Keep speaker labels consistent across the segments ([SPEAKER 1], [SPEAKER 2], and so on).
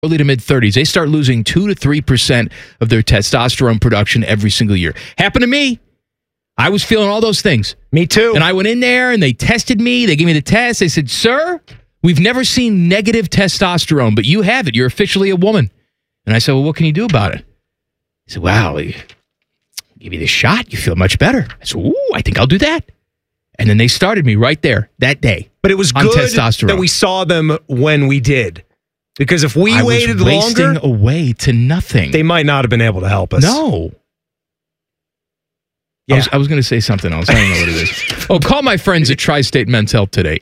[SPEAKER 1] early to mid-30s, they start losing 2 to 3% of their testosterone production every single year. Happened to me. I was feeling all those things.
[SPEAKER 2] Me too.
[SPEAKER 1] And I went in there and they tested me. They gave me the test. They said, "Sir, we've never seen negative testosterone, but you have it. You're officially a woman." And I said, "Well, what can you do about it?" He said, "Well, give you the shot. You feel much better." I said, "Ooh, I think I'll do that." And then they started me right there that day.
[SPEAKER 2] But it was
[SPEAKER 1] on
[SPEAKER 2] good
[SPEAKER 1] testosterone.
[SPEAKER 2] that we saw them when we did. Because if we waited
[SPEAKER 1] was wasting
[SPEAKER 2] longer,
[SPEAKER 1] away to nothing.
[SPEAKER 2] they might not have been able to help us.
[SPEAKER 1] No.
[SPEAKER 2] Yeah.
[SPEAKER 1] I was going to say something else. I don't know what it is. Oh, call my friends at Tri-State Men's Health today.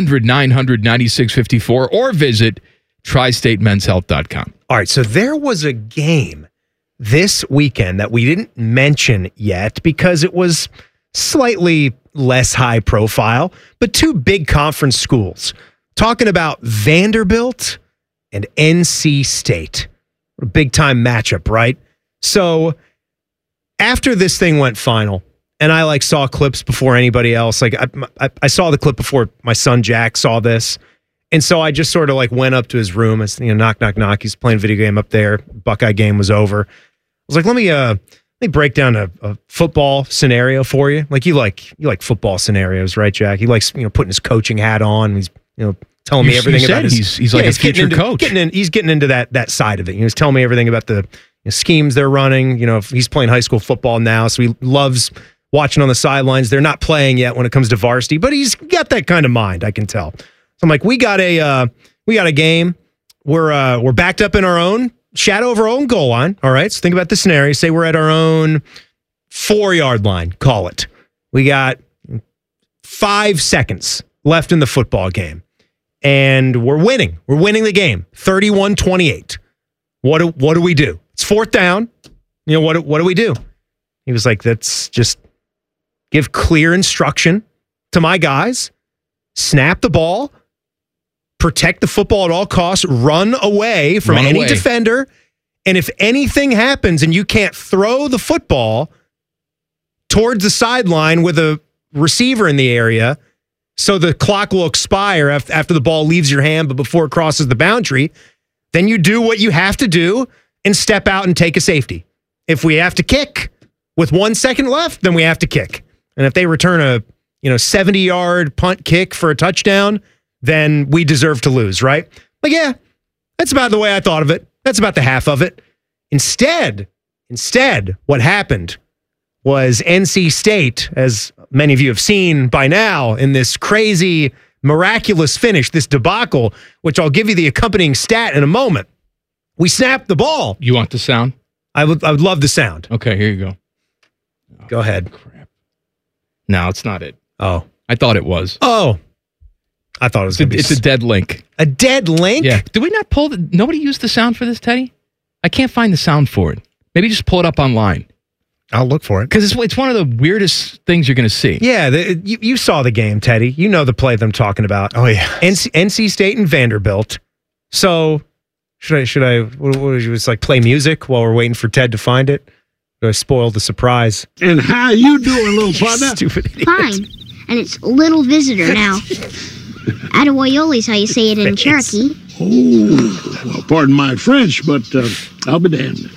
[SPEAKER 1] 800-900-9654 or visit tristatemenshealth.com.
[SPEAKER 2] All right, so there was a game this weekend that we didn't mention yet because it was slightly less high profile, but two big conference schools talking about Vanderbilt and NC State. What a big-time matchup, right? So after this thing went final, and I saw clips before anybody else, I saw the clip before my son Jack saw this, and so I just sort of went up to his room. I said, knock, knock, knock. He's playing a video game up there. Buckeye game was over. I was like, let me break down a football scenario for you. You like football scenarios, right, Jack? He likes putting his coaching hat on. He's telling me everything about his.
[SPEAKER 1] He's like a future coach.
[SPEAKER 2] He's getting into that side of it. He's telling me everything about the schemes they're running. If he's playing high school football now, so he loves watching on the sidelines. They're not playing yet when it comes to varsity, but he's got that kind of mind. I can tell. So I'm like, we got a game. We're backed up in our own shadow of our own goal line. All right. So think about the scenario. Say we're at our own 4-yard line. Call it. We got 5 seconds left in the football game, and we're winning. We're winning the game, 31-28. What do we do? It's 4th down. What do we do? He was like, let's just give clear instruction to my guys. Snap the ball. Protect the football at all costs. Run away from any defender. And if anything happens and you can't throw the football towards the sideline with a receiver in the area, so the clock will expire after the ball leaves your hand, but before it crosses the boundary, then you do what you have to do and step out and take a safety. If we have to kick with 1 second left, then we have to kick. And if they return a 70-yard punt kick for a touchdown, then we deserve to lose, right? Yeah, that's about the way I thought of it. That's about the half of it. Instead, what happened was NC State, as many of you have seen by now, in this crazy, miraculous finish, this debacle, which I'll give you the accompanying stat in a moment. We snapped the ball.
[SPEAKER 1] You want the sound?
[SPEAKER 2] I would love the sound.
[SPEAKER 1] Okay, here you go.
[SPEAKER 2] Go ahead.
[SPEAKER 1] Crap. No, it's not it.
[SPEAKER 2] Oh.
[SPEAKER 1] I thought it was.
[SPEAKER 2] Oh. I thought it was going to be...
[SPEAKER 1] It's a dead link.
[SPEAKER 2] A dead link?
[SPEAKER 1] Yeah. Did we not pull the... Nobody used the sound for this, Teddy? I can't find the sound for it. Maybe just pull it up online.
[SPEAKER 3] I'll look for it.
[SPEAKER 1] Because it's one of the weirdest things you're going to see.
[SPEAKER 2] Yeah, you saw the game, Teddy. You know the play that I'm talking about.
[SPEAKER 3] Oh, yeah.
[SPEAKER 2] NC State and Vanderbilt. So, should I what was it, play music while we're waiting for Ted to find it? Or spoil the surprise?
[SPEAKER 4] And how you doing, little partner?
[SPEAKER 2] Stupid idiot.
[SPEAKER 5] Fine. And it's little visitor now. Attaboyoli's how you say it in Cherokee.
[SPEAKER 4] Oh, well, pardon my French, but I'll be damned.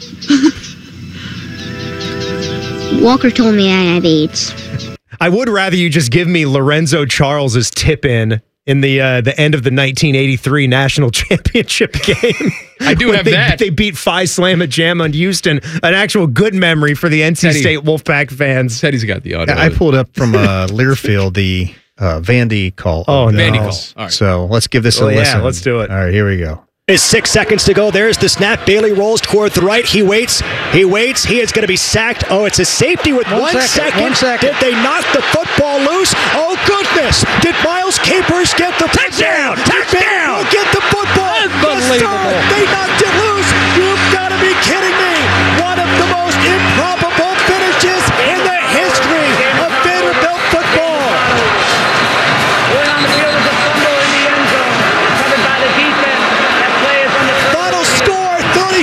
[SPEAKER 5] Walker told me I have AIDS.
[SPEAKER 2] I would rather you just give me Lorenzo Charles's tip-in the end of the 1983 national championship game.
[SPEAKER 1] I do have that.
[SPEAKER 2] They beat Phi Slamma Jamma Houston. An actual good memory for the NC State Wolfpack fans.
[SPEAKER 1] Teddy's got the audio.
[SPEAKER 3] I pulled up from Learfield the Vandy call.
[SPEAKER 2] Oh, no.
[SPEAKER 1] Vandy call. All right.
[SPEAKER 3] So let's give this a listen.
[SPEAKER 2] Yeah, let's do it.
[SPEAKER 3] All right, here we go.
[SPEAKER 6] Is 6 seconds to go. There's the snap. Bailey rolls toward the right. He waits. He is going to be sacked. Oh, it's a safety with 1 second.
[SPEAKER 3] 1 second.
[SPEAKER 6] Did they knock the football loose? Oh, goodness. Did Miles Capers get the touchdown? Touchdown! Get the football.
[SPEAKER 1] Unbelievable.
[SPEAKER 6] They knocked it loose. You've got to be kidding me. One of the most improbable finishes in the history of Vanderbilt football. Final score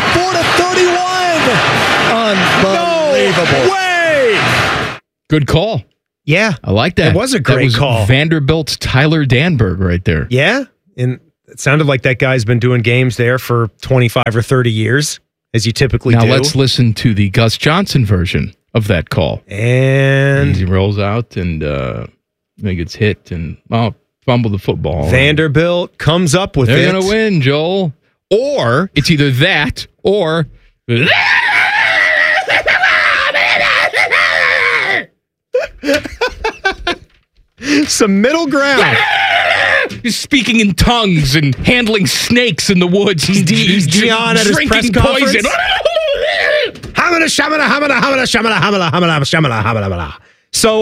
[SPEAKER 6] 34-31.
[SPEAKER 3] Unbelievable.
[SPEAKER 6] No way.
[SPEAKER 1] Good call.
[SPEAKER 2] Yeah.
[SPEAKER 1] I like that.
[SPEAKER 2] It was a great call.
[SPEAKER 1] Vanderbilt's Tyler Danberg right there.
[SPEAKER 2] Yeah. And It sounded like that guy's been doing games there for 25 or 30 years, as you typically do.
[SPEAKER 1] Now let's listen to the Gus Johnson version of that call.
[SPEAKER 2] And
[SPEAKER 1] he rolls out and he gets hit and fumble the football.
[SPEAKER 2] Vanderbilt comes up with
[SPEAKER 1] They're going to win, Joel. Or it's either that or...
[SPEAKER 2] some middle ground.
[SPEAKER 1] He's speaking in tongues and handling snakes in the woods.
[SPEAKER 2] He's Dion at his press conference. So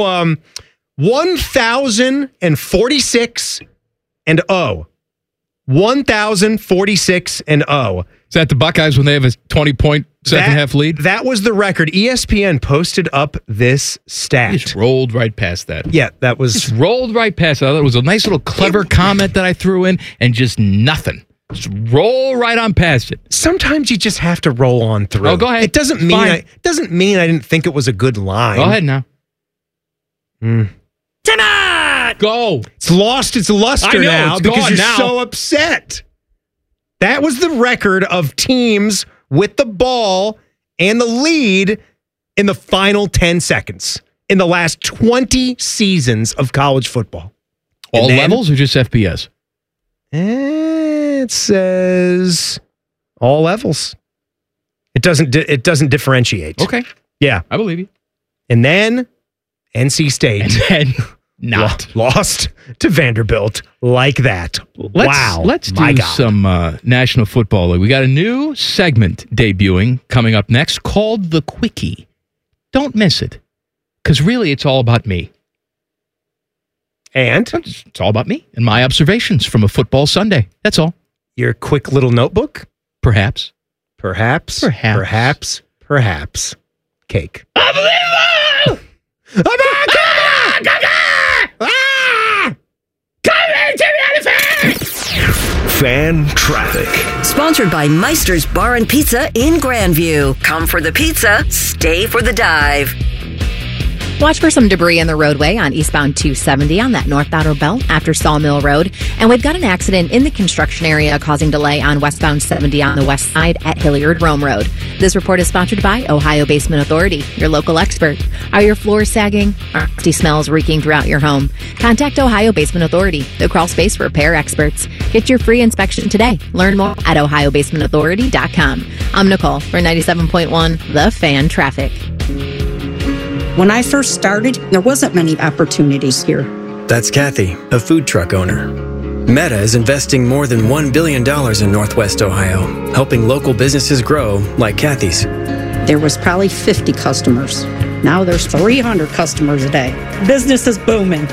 [SPEAKER 2] 1,046 and 0. 1,046 and 0.
[SPEAKER 1] Is that the Buckeyes when they have a 20-point second-half lead?
[SPEAKER 2] That was the record. ESPN posted up this stat.
[SPEAKER 1] Just rolled right past that.
[SPEAKER 2] Yeah, that was...
[SPEAKER 1] Just rolled right past that. It was a nice little clever comment that I threw in, and just nothing. Just roll right on past it.
[SPEAKER 2] Sometimes you just have to roll on through.
[SPEAKER 1] Oh, go ahead.
[SPEAKER 2] It doesn't mean I didn't think it was a good line.
[SPEAKER 1] Go ahead now.
[SPEAKER 2] Tonight!
[SPEAKER 1] Go.
[SPEAKER 2] It's lost its luster now because you're
[SPEAKER 1] now.
[SPEAKER 2] so upset. That was the record of teams with the ball and the lead in the final 10 seconds in the last 20 seasons of college football.
[SPEAKER 1] All levels or just FBS?
[SPEAKER 2] It says all levels. It doesn't differentiate.
[SPEAKER 1] Okay.
[SPEAKER 2] Yeah.
[SPEAKER 1] I believe you.
[SPEAKER 2] And then NC State.
[SPEAKER 1] And then not.
[SPEAKER 2] Lost to Vanderbilt like that.
[SPEAKER 1] Let's do some National Football League. We got a new segment debuting coming up next called The Quickie. Don't miss it. Because really, it's all about me.
[SPEAKER 2] And?
[SPEAKER 1] It's all about me and my observations from a football Sunday. That's all.
[SPEAKER 2] Your quick little notebook?
[SPEAKER 1] Perhaps.
[SPEAKER 2] Cake.
[SPEAKER 1] Unbelievable!
[SPEAKER 7] Fan Traffic.
[SPEAKER 8] Sponsored by Meister's Bar and Pizza in Grandview. Come for the pizza, stay for the dive.
[SPEAKER 9] Watch for some debris in the roadway on eastbound 270 on that north outer belt after Sawmill Road. And we've got an accident in the construction area causing delay on westbound 70 on the west side at Hilliard Rome Road. This report is sponsored by Ohio Basement Authority, your local expert. Are your floors sagging? Are nasty smells reeking throughout your home? Contact Ohio Basement Authority, the crawl space repair experts. Get your free inspection today. Learn more at ohiobasementauthority.com. I'm Nicole for 97.1 The Fan Traffic.
[SPEAKER 10] When I first started, there wasn't many opportunities here.
[SPEAKER 11] That's Kathy, a food truck owner. Meta is investing more than $1 billion in Northwest Ohio, helping local businesses grow like Kathy's.
[SPEAKER 10] There was probably 50 customers. Now there's 300 customers a day. Business is booming.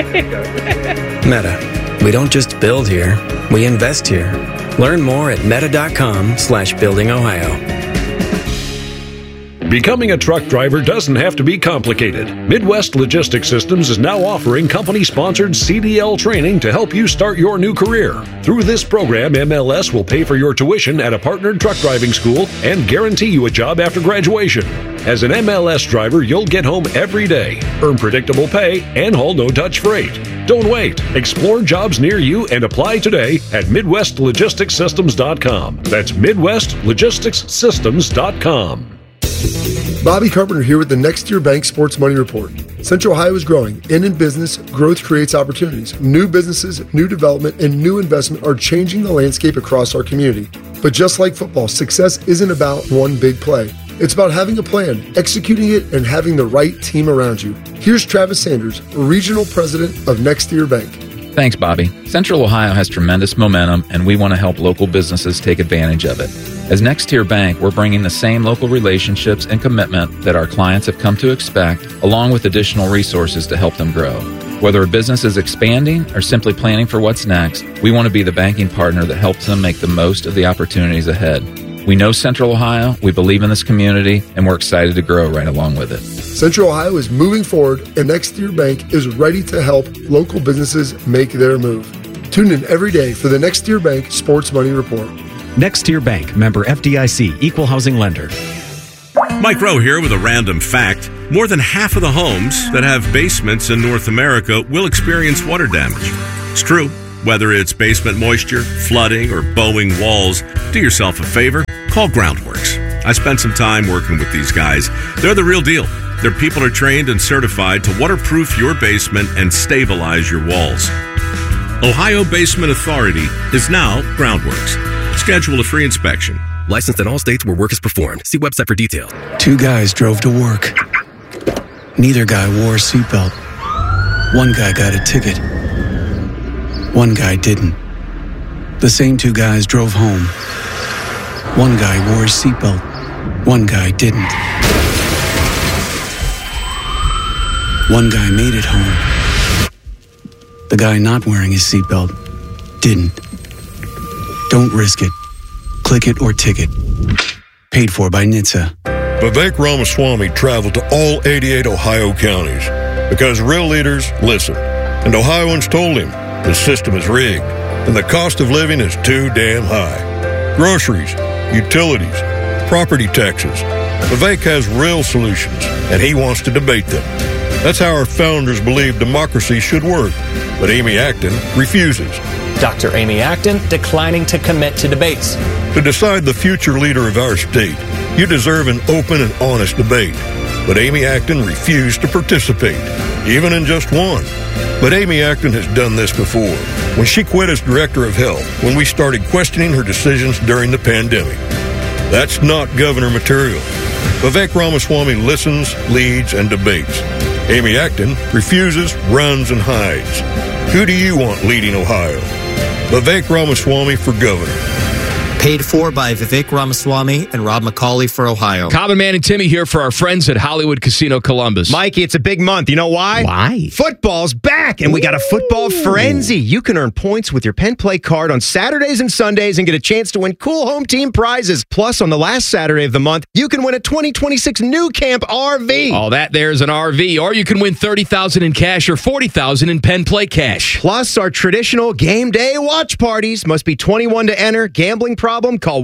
[SPEAKER 11] Meta, we don't just build here, we invest here. Learn more at meta.com/buildingohio.
[SPEAKER 12] Becoming a truck driver doesn't have to be complicated. Midwest Logistics Systems is now offering company-sponsored CDL training to help you start your new career. Through this program, MLS will pay for your tuition at a partnered truck driving school and guarantee you a job after graduation. As an MLS driver, you'll get home every day, earn predictable pay, and haul no-touch freight. Don't wait. Explore jobs near you and apply today at MidwestLogisticsSystems.com. That's MidwestLogisticsSystems.com.
[SPEAKER 13] Bobby Carpenter here with the Next Year Bank Sports Money Report. Central Ohio is growing, and in business, growth creates opportunities. New businesses, new development, and new investment are changing the landscape across our community. But just like football, success isn't about one big play. It's about having a plan, executing it, and having the right team around you. Here's Travis Sanders, Regional President of Next Year Bank.
[SPEAKER 14] Thanks, Bobby. Central Ohio has tremendous momentum, and we want to help local businesses take advantage of it. As Next Tier Bank, we're bringing the same local relationships and commitment that our clients have come to expect, along with additional resources to help them grow. Whether a business is expanding or simply planning for what's next, we want to be the banking partner that helps them make the most of the opportunities ahead. We know Central Ohio, we believe in this community, and we're excited to grow right along with it.
[SPEAKER 13] Central Ohio is moving forward, and Next Year Bank is ready to help local businesses make their move. Tune in every day for the Next Year Bank Sports Money Report.
[SPEAKER 15] Next Year Bank, member FDIC, equal housing lender.
[SPEAKER 16] Mike Rowe here with a random fact. More than half of the homes that have basements in North America will experience water damage. It's true. Whether it's basement moisture, flooding, or bowing walls, do yourself a favor, call Groundworks. I spent some time working with these guys. They're the real deal. Their people are trained and certified to waterproof your basement and stabilize your walls. Ohio Basement Authority is now Groundworks. Schedule a free inspection.
[SPEAKER 17] Licensed in all states where work is performed. See website for details.
[SPEAKER 18] Two guys drove to work. Neither guy wore a seatbelt. One guy got a ticket. One guy didn't. The same two guys drove home. One guy wore his seatbelt. One guy didn't. One guy made it home. The guy not wearing his seatbelt didn't. Don't risk it. Click it or ticket. Paid for by NHTSA.
[SPEAKER 19] Vivek Ramaswamy traveled to all 88 Ohio counties because real leaders listen. And Ohioans told him the system is rigged and the cost of living is too damn high. Groceries, utilities, property taxes. Vivek has real solutions and he wants to debate them. That's how our founders believed democracy should work. But Amy Acton refuses.
[SPEAKER 20] Dr. Amy Acton declining to commit to debates.
[SPEAKER 19] To decide the future leader of our state, you deserve an open and honest debate. But Amy Acton refused to participate, even in just one. But Amy Acton has done this before, when she quit as director of health, when we started questioning her decisions during the pandemic. That's not governor material. Vivek Ramaswamy listens, leads, and debates. Amy Acton refuses, runs, and hides. Who do you want leading Ohio? Vivek Ramaswamy for governor.
[SPEAKER 20] Paid for by Vivek Ramaswamy and Rob McCauley for Ohio.
[SPEAKER 1] Common Man and Timmy here for our friends at Hollywood Casino Columbus.
[SPEAKER 2] Mikey, it's a big month. You know why?
[SPEAKER 1] Why?
[SPEAKER 2] Football's back, and we got a football frenzy. You can earn points with your Penn Play card on Saturdays and Sundays and get a chance to win cool home team prizes. Plus, on the last Saturday of the month, you can win a 2026 New Camp RV.
[SPEAKER 1] All that there's an RV, or you can win $30,000 in cash or $40,000 in Penn Play cash.
[SPEAKER 2] Plus, our traditional game day watch parties. Must be 21 to enter. Gambling problem? Call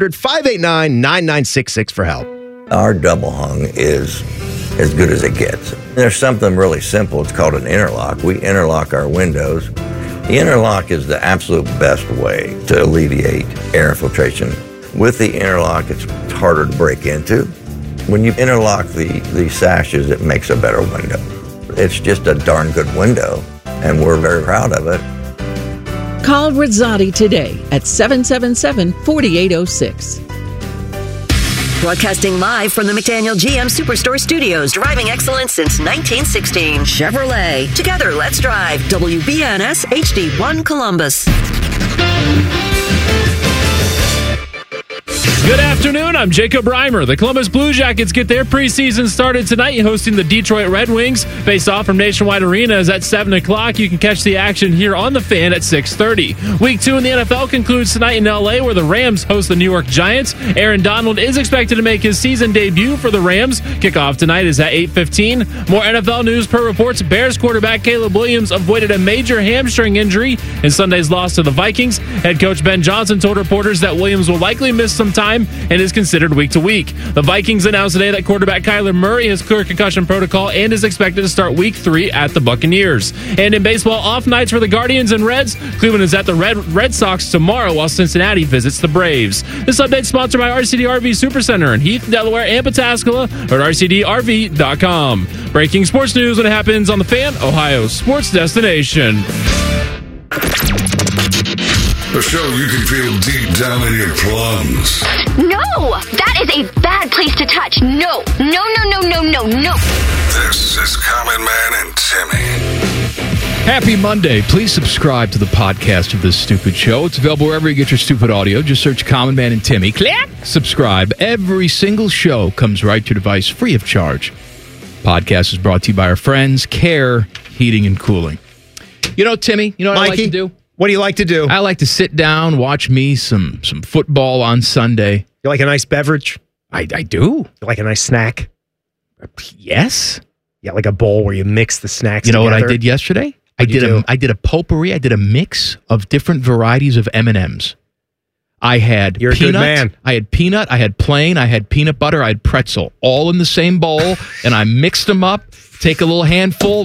[SPEAKER 2] 1-800-589-9966 for help.
[SPEAKER 21] Our double hung is as good as it gets. There's something really simple. It's called an interlock. We interlock our windows. The interlock is the absolute best way to alleviate air infiltration. With the interlock, it's harder to break into. When you interlock the sashes, it makes a better window. It's just a darn good window, and we're very proud of it.
[SPEAKER 22] Call Rizzotti today at 777-4806.
[SPEAKER 8] Broadcasting live from the McDaniel GM Superstore Studios, driving excellence since 1916. Chevrolet. Together, let's drive. WBNS HD1 Columbus.
[SPEAKER 23] Good afternoon, I'm Jacob Reimer. The Columbus Blue Jackets get their preseason started tonight hosting the Detroit Red Wings. Face off from Nationwide Arena is at 7 o'clock. You can catch the action here on The Fan at 6:30. Week 2 in the NFL concludes tonight in L.A. where the Rams host the New York Giants. Aaron Donald is expected to make his season debut for the Rams. Kickoff tonight is at 8:15. More NFL news per reports. Bears quarterback Caleb Williams avoided a major hamstring injury in Sunday's loss to the Vikings. Head coach Ben Johnson told reporters that Williams will likely miss some time and is considered week to week. The Vikings announced today that quarterback Kyler Murray has cleared concussion protocol and is expected to start week 3 at the Buccaneers. And in baseball, off nights for the Guardians and Reds. Cleveland is at the Red Sox tomorrow while Cincinnati visits the Braves. This update is sponsored by RCD RV Supercenter in Heath, Delaware, and Pataskala at rcdrv.com. Breaking sports news when it happens on The Fan, Ohio's sports destination.
[SPEAKER 24] A show you can feel deep down in your plums.
[SPEAKER 25] No! That is a bad place to touch. No. No.
[SPEAKER 24] This is Common Man and Timmy.
[SPEAKER 1] Happy Monday. Please subscribe to the podcast of this stupid show. It's available wherever you get your stupid audio. Just search Common Man and Timmy. Click! Subscribe. Every single show comes right to your device free of charge. Podcast is brought to you by our friends, Care Heating and Cooling. You know, Timmy, you know what Mikey, I like to do?
[SPEAKER 2] What do you like to do?
[SPEAKER 1] I like to sit down, watch me some football on Sunday.
[SPEAKER 2] You like a nice beverage?
[SPEAKER 1] I do.
[SPEAKER 2] You like a nice snack?
[SPEAKER 1] Yes.
[SPEAKER 2] Yeah, like a bowl where you mix the snacks
[SPEAKER 1] together. You know
[SPEAKER 2] what
[SPEAKER 1] I did yesterday? I did a potpourri. I did a mix of different varieties of M&Ms. I had
[SPEAKER 2] You're
[SPEAKER 1] peanut,
[SPEAKER 2] a good man.
[SPEAKER 1] I had peanut, I had plain, I had peanut butter, I had pretzel, all in the same bowl, and I mixed them up. Take a little handful.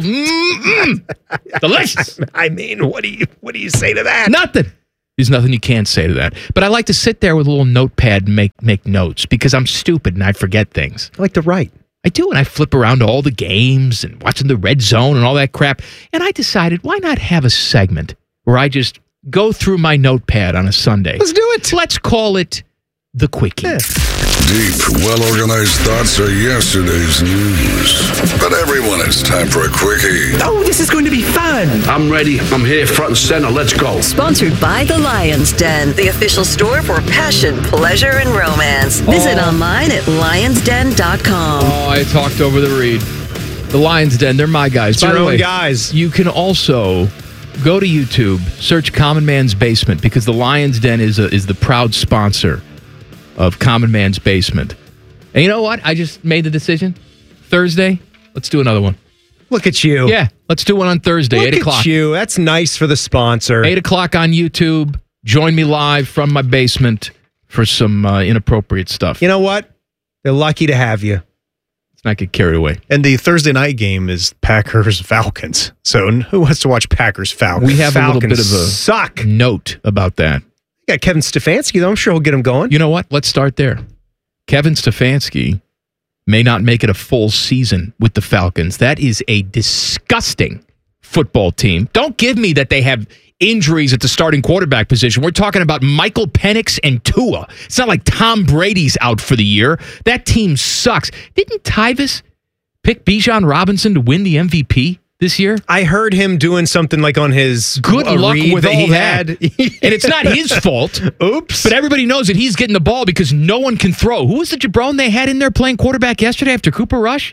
[SPEAKER 1] Delicious.
[SPEAKER 2] I mean, what do you say to that?
[SPEAKER 1] Nothing. There's nothing you can't say to that. But I like to sit there with a little notepad and make notes because I'm stupid and I forget things.
[SPEAKER 2] I like to write.
[SPEAKER 1] I do, and I flip around to all the games and watching the Red Zone and all that crap. And I decided, why not have a segment where I just go through my notepad on a Sunday?
[SPEAKER 2] Let's do it.
[SPEAKER 1] Let's call it The Quickie.
[SPEAKER 2] Yeah.
[SPEAKER 24] Deep, well-organized thoughts are yesterday's news. But everyone, it's time for a quickie.
[SPEAKER 3] Oh, this is going to be fun.
[SPEAKER 4] I'm ready. I'm here front and center. Let's go.
[SPEAKER 8] Sponsored by The Lion's Den, the official store for passion, pleasure, and romance. Visit online at lionsden.com.
[SPEAKER 1] Oh, I talked over the read. The Lion's Den, they're my guys.
[SPEAKER 2] It's
[SPEAKER 1] By
[SPEAKER 2] your
[SPEAKER 1] the
[SPEAKER 2] own
[SPEAKER 1] way,
[SPEAKER 2] guys.
[SPEAKER 1] You can also go to YouTube, search Common Man's Basement, because the Lion's Den is the proud sponsor of Common Man's Basement. And you know what? I just made the decision. Thursday, let's do another one.
[SPEAKER 2] Look at you.
[SPEAKER 1] Yeah, let's do one on Thursday, 8 o'clock.
[SPEAKER 2] Look at you. That's nice for the sponsor.
[SPEAKER 1] 8 o'clock on YouTube. Join me live from my basement for some inappropriate stuff.
[SPEAKER 2] You know what? They're lucky to have you.
[SPEAKER 1] Let's not get carried away.
[SPEAKER 5] And the Thursday night game is Packers-Falcons. So who wants to watch Packers-Falcons?
[SPEAKER 1] We have a little bit of a
[SPEAKER 2] suck
[SPEAKER 1] note about that.
[SPEAKER 2] Got Kevin Stefanski, though. I'm sure he'll get him going.
[SPEAKER 1] You know what? Let's start there. Kevin Stefanski may not make it a full season with the Falcons. That is a disgusting football team. Don't give me that they have injuries at the starting quarterback position. We're talking about Michael Penix and Tua. It's not like Tom Brady's out for the year. That team sucks. Didn't Tyvus pick Bijan Robinson to win the MVP this year?
[SPEAKER 2] I heard him doing something like on his
[SPEAKER 1] good luck with
[SPEAKER 2] that
[SPEAKER 1] all that. And it's not his fault.
[SPEAKER 2] Oops.
[SPEAKER 1] But everybody knows that he's getting the ball because no one can throw. Who was the jabron they had in there playing quarterback yesterday after Cooper Rush?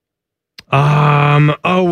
[SPEAKER 2] God.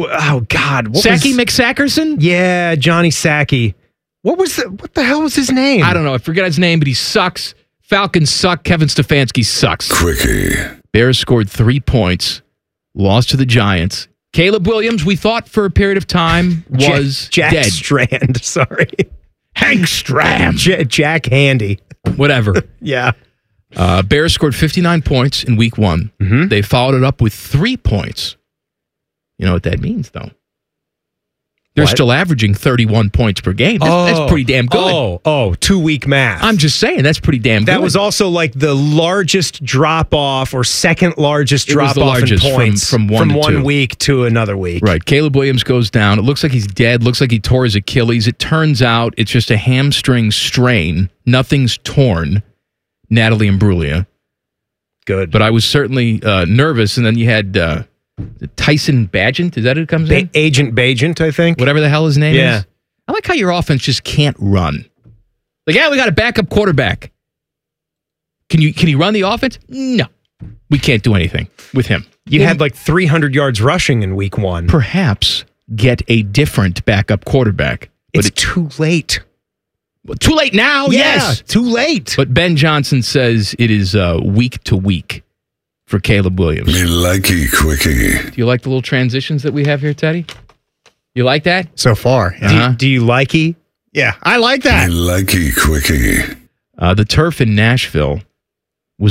[SPEAKER 1] Sacky McSackerson?
[SPEAKER 2] Yeah, Johnny Sacky. What the hell was his name?
[SPEAKER 1] I don't know. I forget his name, but he sucks. Falcons suck. Kevin Stefanski sucks.
[SPEAKER 24] Quickie.
[SPEAKER 1] Bears scored 3 points, lost to the Giants. Caleb Williams, we thought for a period of time, was
[SPEAKER 2] Jack
[SPEAKER 1] dead.
[SPEAKER 2] Strand, sorry.
[SPEAKER 1] Hank Strand.
[SPEAKER 2] Jack Handy.
[SPEAKER 1] Whatever.
[SPEAKER 2] Yeah.
[SPEAKER 1] Bears scored 59 points in week 1.
[SPEAKER 2] Mm-hmm.
[SPEAKER 1] They followed it up with 3 points. You know what that means, though? They're still averaging 31 points per game. That's pretty damn good.
[SPEAKER 2] 2-week math.
[SPEAKER 1] I'm just saying, that's pretty damn good.
[SPEAKER 2] That was also like the largest drop-off or second largest drop-off in points
[SPEAKER 1] from one
[SPEAKER 2] week to another week.
[SPEAKER 1] Right. Caleb Williams goes down. It looks like he's dead. Looks like he tore his Achilles. It turns out it's just a hamstring strain. Nothing's torn. Natalie Imbruglia.
[SPEAKER 2] Good.
[SPEAKER 1] But I was certainly nervous. And then you had Tyson Bagent. Is that who comes in?
[SPEAKER 2] Agent Bagent, I think.
[SPEAKER 1] Whatever the hell his name
[SPEAKER 2] Yeah.
[SPEAKER 1] is. I like how your offense just can't run. Like, yeah, we got a backup quarterback. Can he run the offense? No. We can't do anything with him.
[SPEAKER 2] You had like 300 yards rushing in week 1.
[SPEAKER 1] Perhaps get a different backup quarterback.
[SPEAKER 2] It's too late.
[SPEAKER 1] Well, too late now, yes.
[SPEAKER 2] Too late.
[SPEAKER 1] But Ben Johnson says it is week to week for Caleb Williams.
[SPEAKER 24] Me likey quickie.
[SPEAKER 1] Do you like the little transitions that we have here, Teddy? You like that?
[SPEAKER 5] So far.
[SPEAKER 1] Uh-huh.
[SPEAKER 2] Do you likey?
[SPEAKER 5] Yeah, I like that.
[SPEAKER 24] Me likey quickie.
[SPEAKER 1] The turf in Nashville was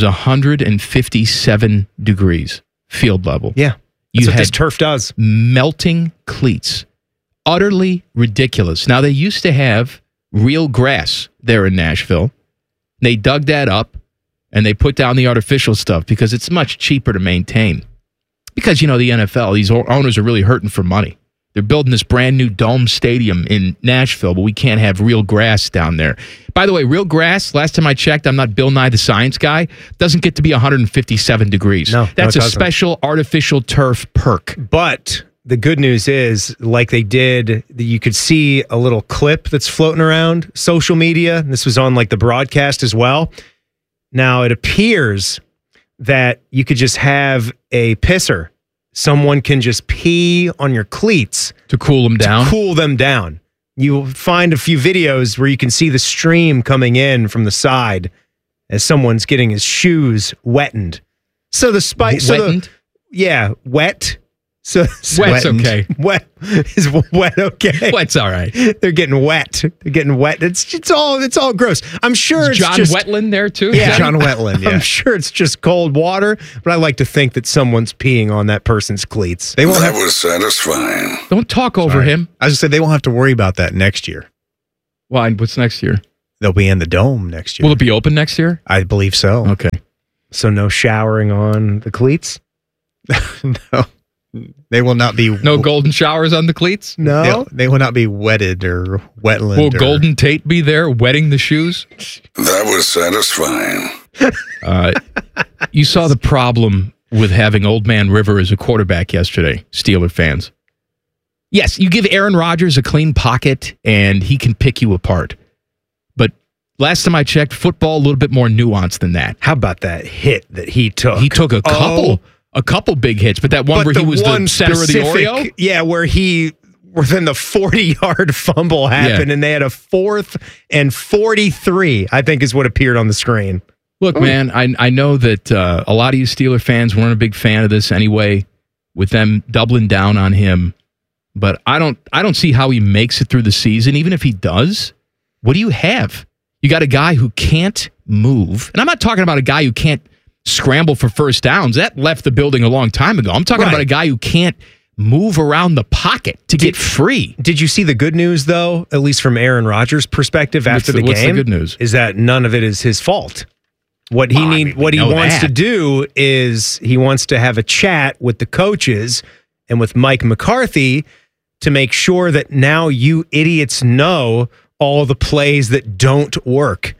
[SPEAKER 1] 157 degrees field level.
[SPEAKER 2] Yeah. That's what this turf does.
[SPEAKER 1] Melting cleats. Utterly ridiculous. Now, they used to have real grass there in Nashville. They dug that up and they put down the artificial stuff because it's much cheaper to maintain. Because, you know, the NFL, these owners are really hurting for money. They're building this brand new dome stadium in Nashville, but we can't have real grass down there. By the way, real grass, last time I checked, I'm not Bill Nye the Science Guy, doesn't get to be 157 degrees. That's a special artificial turf perk.
[SPEAKER 2] But the good news is, like they did, you could see a little clip that's floating around social media. This was on like the broadcast as well. Now, it appears that you could just have a pisser. Someone can just pee on your cleats.
[SPEAKER 1] To cool them down?
[SPEAKER 2] To cool them down. You'll find a few videos where you can see the stream coming in from the side as someone's getting his shoes wettened. So the spice...
[SPEAKER 1] Wettened?
[SPEAKER 2] wet. So
[SPEAKER 1] Wet's okay.
[SPEAKER 2] Wet is wet okay?
[SPEAKER 1] Wet's all right.
[SPEAKER 2] They're getting wet. They're getting wet. It's all gross. I'm sure it's
[SPEAKER 1] John
[SPEAKER 2] just
[SPEAKER 1] Wetland there too.
[SPEAKER 2] Yeah,
[SPEAKER 5] John Wetland. Yeah.
[SPEAKER 2] I'm sure it's just cold water, but I like to think that someone's peeing on that person's cleats.
[SPEAKER 5] They won't
[SPEAKER 24] That
[SPEAKER 5] have,
[SPEAKER 24] was satisfying.
[SPEAKER 1] Don't talk over him.
[SPEAKER 5] I was gonna say they won't have to worry about that next year.
[SPEAKER 1] Why? What's next year?
[SPEAKER 5] They'll be in the dome next year.
[SPEAKER 1] Will it be open next year?
[SPEAKER 5] I believe so.
[SPEAKER 1] Okay.
[SPEAKER 2] So no showering on the cleats?
[SPEAKER 5] No. They will not be.
[SPEAKER 1] No golden showers on the cleats?
[SPEAKER 2] No.
[SPEAKER 5] They will not be wetted or wetland.
[SPEAKER 1] Will Golden Tate be there wetting the shoes?
[SPEAKER 24] That was satisfying.
[SPEAKER 1] You saw the problem with having Old Man River as a quarterback yesterday, Steeler fans. Yes, you give Aaron Rodgers a clean pocket and he can pick you apart. But last time I checked, football a little bit more nuanced than that.
[SPEAKER 2] How about that hit that he took?
[SPEAKER 1] He took a couple big hits, but that one where he was the center of the Oreo?
[SPEAKER 2] Yeah, where then the 40-yard fumble happened, and they had a 4th and 43, I think is what appeared on the screen.
[SPEAKER 1] Look, man, I know that a lot of you Steeler fans weren't a big fan of this anyway, with them doubling down on him. But I don't see how he makes it through the season. Even if he does, what do you have? You got a guy who can't move. And I'm not talking about a guy who can't scramble for first downs. That left the building a long time ago. I'm talking about a guy who can't move around the pocket to get free.
[SPEAKER 2] Did you see the good news, though, at least from Aaron Rodgers' perspective after the game?
[SPEAKER 1] What's the good news?
[SPEAKER 2] Is that none of it is his fault. What he wants to do is he wants to have a chat with the coaches and with Mike McCarthy to make sure that now you idiots know all the plays that don't work.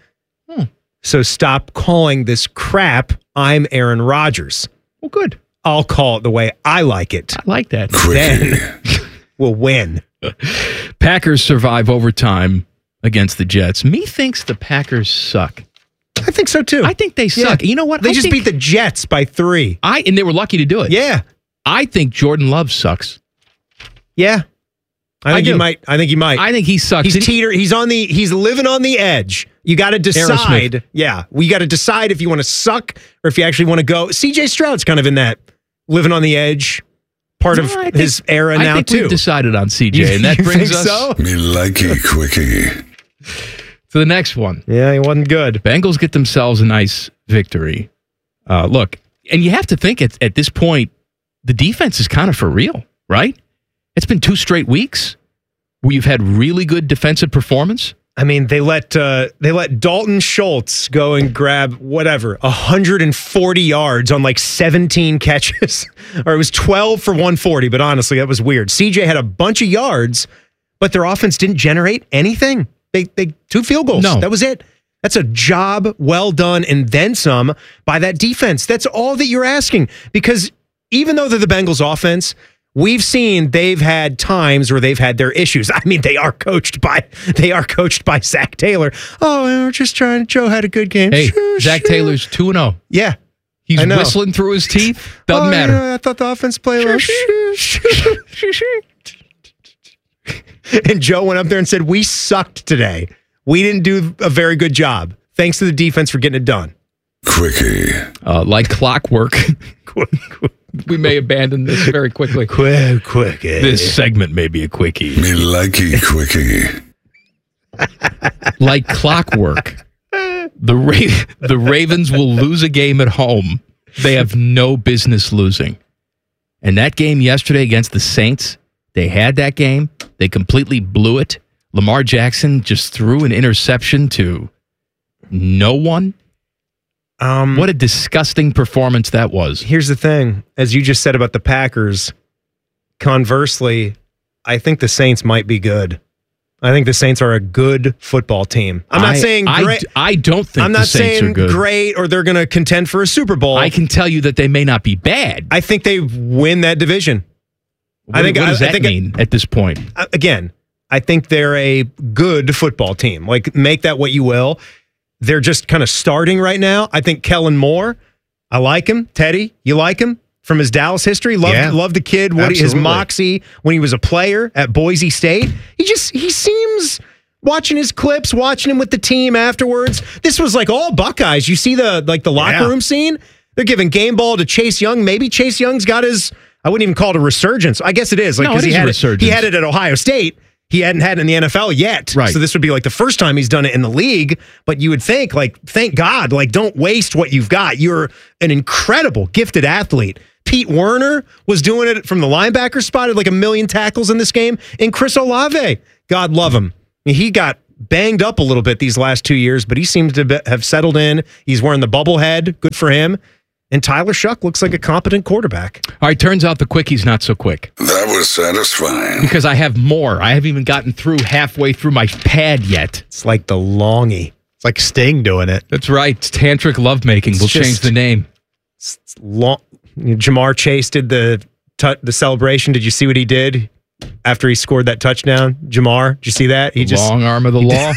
[SPEAKER 2] So stop calling this crap, I'm Aaron Rodgers.
[SPEAKER 1] Well, good.
[SPEAKER 2] I'll call it the way I like it.
[SPEAKER 1] I like that.
[SPEAKER 2] Then we'll win.
[SPEAKER 1] Packers survive overtime against the Jets. Me thinks the Packers suck.
[SPEAKER 2] I think so, too.
[SPEAKER 1] I think they suck.
[SPEAKER 2] Yeah.
[SPEAKER 1] You know what?
[SPEAKER 2] They just beat the Jets by 3.
[SPEAKER 1] And they were lucky to do it.
[SPEAKER 2] Yeah.
[SPEAKER 1] I think Jordan Love sucks.
[SPEAKER 2] Yeah. I think he might.
[SPEAKER 1] I think he sucks.
[SPEAKER 2] He's living on the edge. You got to decide.
[SPEAKER 1] Aerosmith.
[SPEAKER 2] Yeah. You got to decide if you want to suck or if you actually want to go. CJ Stroud's kind of in that living on the edge part of his era now,
[SPEAKER 1] I think
[SPEAKER 2] too.
[SPEAKER 1] we've decided on CJ, and that brings us
[SPEAKER 24] Me likey quickie.
[SPEAKER 1] to the next one.
[SPEAKER 2] Yeah, he wasn't good.
[SPEAKER 1] Bengals get themselves a nice victory. Look, and you have to think at this point, the defense is kind of for real, right? It's been 2 straight weeks where you've had really good defensive performance.
[SPEAKER 2] I mean, they let Dalton Schultz go and grab 140 yards on like 17 catches, or it was 12 for 140. But honestly, that was weird. CJ had a bunch of yards, but their offense didn't generate anything. They 2 field goals.
[SPEAKER 1] No.
[SPEAKER 2] That was it. That's a job well done and then some by that defense. That's all that you're asking, because even though they're the Bengals offense, we've seen they've had times where they've had their issues. I mean, they are coached by Zach Taylor. Oh, we're just trying. Joe had a good game.
[SPEAKER 1] Hey, Zach Taylor's 2-0.
[SPEAKER 2] Yeah.
[SPEAKER 1] He's whistling through his teeth. Doesn't matter.
[SPEAKER 2] Yeah, I thought the offense played well. And Joe went up there and said, we sucked today. We didn't do a very good job. Thanks to the defense for getting it done.
[SPEAKER 24] Quickie.
[SPEAKER 1] Like clockwork. We may abandon this very quickly.
[SPEAKER 2] Quickie.
[SPEAKER 1] This segment may be a quickie.
[SPEAKER 24] Me likey quickie.
[SPEAKER 1] Like clockwork. The Ravens will lose a game at home they have no business losing. And that game yesterday against the Saints, they had that game. They completely blew it. Lamar Jackson just threw an interception to no one. What a disgusting performance that was.
[SPEAKER 2] Here's the thing. As you just said about the Packers, conversely, I think the Saints might be good. I think the Saints are a good football team. I'm not saying great.
[SPEAKER 1] I don't think
[SPEAKER 2] I'm
[SPEAKER 1] the
[SPEAKER 2] not
[SPEAKER 1] Saints
[SPEAKER 2] saying
[SPEAKER 1] are good.
[SPEAKER 2] great or they're going to contend for a Super Bowl.
[SPEAKER 1] I can tell you that they may not be bad.
[SPEAKER 2] I think they win that division.
[SPEAKER 1] What does that mean at this point?
[SPEAKER 2] Again, I think they're a good football team. Like, make that what you will. They're just kind of starting right now. I think Kellen Moore, I like him. Teddy, you like him? From his Dallas history, loved the kid. His moxie when he was a player at Boise State. He seems, watching his clips, watching him with the team afterwards. This was like all Buckeyes. You see the locker room scene. They're giving game ball to Chase Young. Maybe Chase Young's got his I wouldn't even call it a resurgence. I guess it is. Like,
[SPEAKER 1] No,
[SPEAKER 2] 'cause
[SPEAKER 1] it
[SPEAKER 2] he
[SPEAKER 1] is a
[SPEAKER 2] had
[SPEAKER 1] resurgence.
[SPEAKER 2] He had it at Ohio State. He hadn't had it in the NFL yet.
[SPEAKER 1] Right.
[SPEAKER 2] So this would be like the first time he's done it in the league. But you would think, like, thank God, like, don't waste what you've got. You're an incredible, gifted athlete. Pete Werner was doing it from the linebacker spot, had like 1 million tackles in this game. And Chris Olave, God love him. He got banged up a little bit these last 2 years, but he seems to have settled in. He's wearing the bubble head. Good for him. And Tyler Shuck looks like a competent quarterback.
[SPEAKER 1] All right, turns out the quicky's not so quick.
[SPEAKER 24] That was satisfying.
[SPEAKER 1] Because I have more. I haven't even gotten through halfway through my pad yet.
[SPEAKER 2] It's like the longy.
[SPEAKER 5] It's like Sting doing it.
[SPEAKER 1] That's right. It's tantric lovemaking. We'll change the name.
[SPEAKER 2] It's long. Jamar Chase did the celebration. Did you see what he did after he scored that touchdown? Jamar, did you see that? He
[SPEAKER 1] Long arm of the law.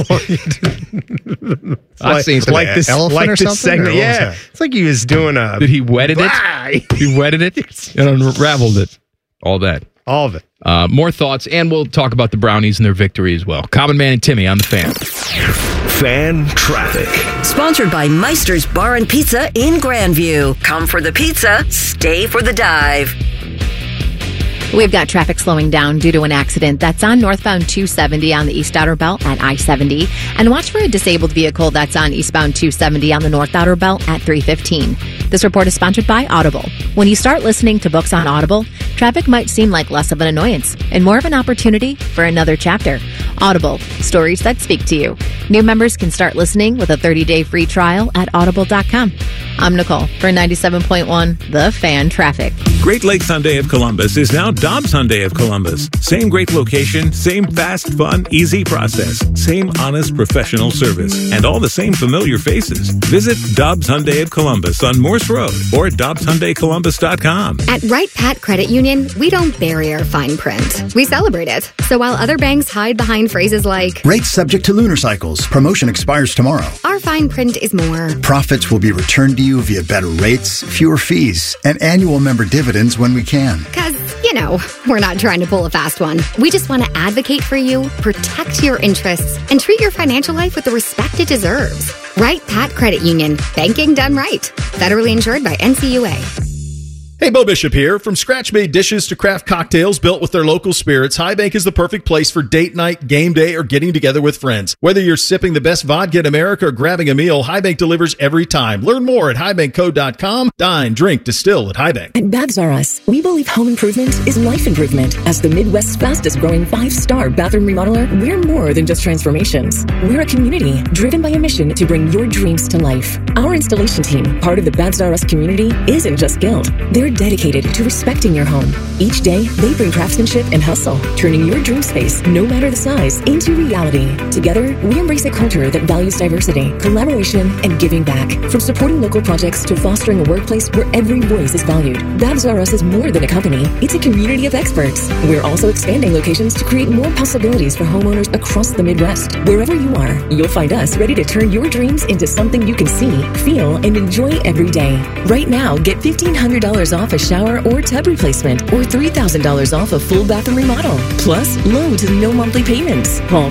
[SPEAKER 2] I've seen
[SPEAKER 5] like this elephant or something.
[SPEAKER 2] Segment. Yeah, it's like he was doing a.
[SPEAKER 1] Did he wetted it? He wetted it and unraveled it. All that.
[SPEAKER 2] All of it.
[SPEAKER 1] More thoughts, and we'll talk about the Brownies and their victory as well. Common Man and Timmy on the Fan.
[SPEAKER 12] Fan traffic.
[SPEAKER 8] Sponsored by Meister's Bar and Pizza in Grandview. Come for the pizza, stay for the dive.
[SPEAKER 3] We've got traffic slowing down due to an accident that's on northbound 270 on the East Outer Belt at I-70. And watch for a disabled vehicle that's on eastbound 270 on the North Outer Belt at 315. This report is sponsored by Audible. When you start listening to books on Audible, traffic might seem like less of an annoyance and more of an opportunity for another chapter. Audible, stories that speak to you. New members can start listening with a 30-day free trial at audible.com. I'm Nicole for 97.1 The Fan Traffic.
[SPEAKER 6] Great Lakes Hyundai of Columbus is now Dobbs Hyundai of Columbus. Same great location, same fast, fun, easy process, same honest, professional service, and all the same familiar faces. Visit Dobbs Hyundai of Columbus on Morse Road or at DobbsHyundaiColumbus.com.
[SPEAKER 7] At Wright Pat Credit Union, we don't bury our fine print. We celebrate it. So while other banks hide behind phrases like,
[SPEAKER 9] rates subject to lunar cycles, promotion expires tomorrow,
[SPEAKER 7] our fine print is more.
[SPEAKER 9] Profits will be returned to you via better rates, fewer fees, and annual member dividends when we can.
[SPEAKER 7] Because, you know, we're not trying to pull a fast one. We just want to advocate for you, protect your interests, and treat your financial life with the respect it deserves. Wright Pat Credit Union. Banking done right. Federally insured by NCUA.
[SPEAKER 10] Hey, Bo Bishop here. From scratch-made dishes to craft cocktails built with their local spirits, High Bank is the perfect place for date night, game day, or getting together with friends. Whether you're sipping the best vodka in America or grabbing a meal, High Bank delivers every time. Learn more at highbankco.com. Dine, drink, distill at High Bank.
[SPEAKER 26] At Babs R Us, we believe home improvement is life improvement. As the Midwest's fastest growing 5-star bathroom remodeler, we're more than just transformations. We're a community driven by a mission to bring your dreams to life. Our installation team, part of the Babs R Us community, isn't just skilled. They're dedicated to respecting your home. Each day, they bring craftsmanship and hustle, turning your dream space, no matter the size, into reality. Together, we embrace a culture that values diversity, collaboration, and giving back. From supporting local projects to fostering a workplace where every voice is valued, Babs R Us is more than a company. It's a community of experts. We're also expanding locations to create more possibilities for homeowners across the Midwest. Wherever you are, you'll find us ready to turn your dreams into something you can see, feel, and enjoy every day. Right now, get $1,500 off a shower or tub replacement, or $3,000 off a full bathroom remodel. Plus, low to no monthly payments. Call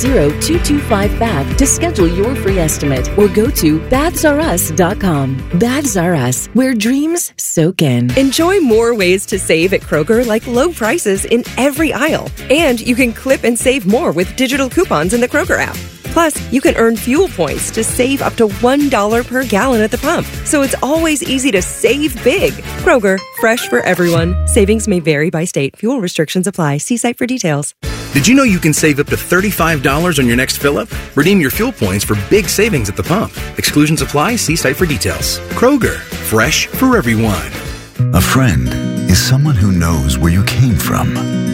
[SPEAKER 26] 380-225-BAB to schedule your free estimate, or go to babsrus.com. Babs R Us, where dreams soak in.
[SPEAKER 27] Enjoy more ways to save at Kroger, like low prices in every aisle. And you can clip and save more with digital coupons in the Kroger app. Plus, you can earn fuel points to save up to $1 per gallon at the pump. So it's always easy to save big. Kroger, fresh for everyone. Savings may vary by state. Fuel restrictions apply. See site for details.
[SPEAKER 28] Did you know you can save up to $35 on your next fill-up? Redeem your fuel points for big savings at the pump. Exclusions apply. See site for details. Kroger, fresh for everyone.
[SPEAKER 29] A friend is someone who knows where you came from.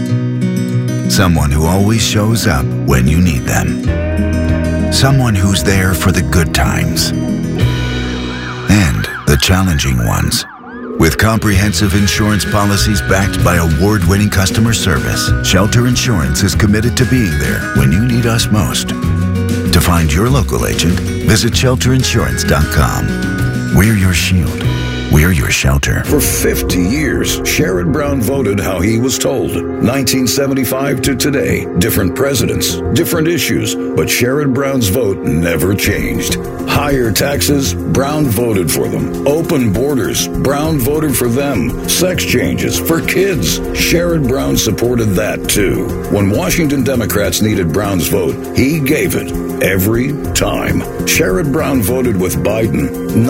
[SPEAKER 29] Someone who always shows up when you need them. Someone who's there for the good times and the challenging ones. With comprehensive insurance policies backed by award-winning customer service, Shelter Insurance is committed to being there when you need us most. To find your local agent, visit shelterinsurance.com. We're your shield. we're your shelter.
[SPEAKER 24] For 50 years, Sherrod Brown voted how he was told. 1975 to today, different presidents, different issues, but Sherrod Brown's vote never changed. Higher taxes, Brown voted for them. Open borders, Brown voted for them. Sex changes for kids, Sherrod Brown supported that too. When Washington Democrats needed Brown's vote, he gave it every time. Sherrod Brown voted with Biden,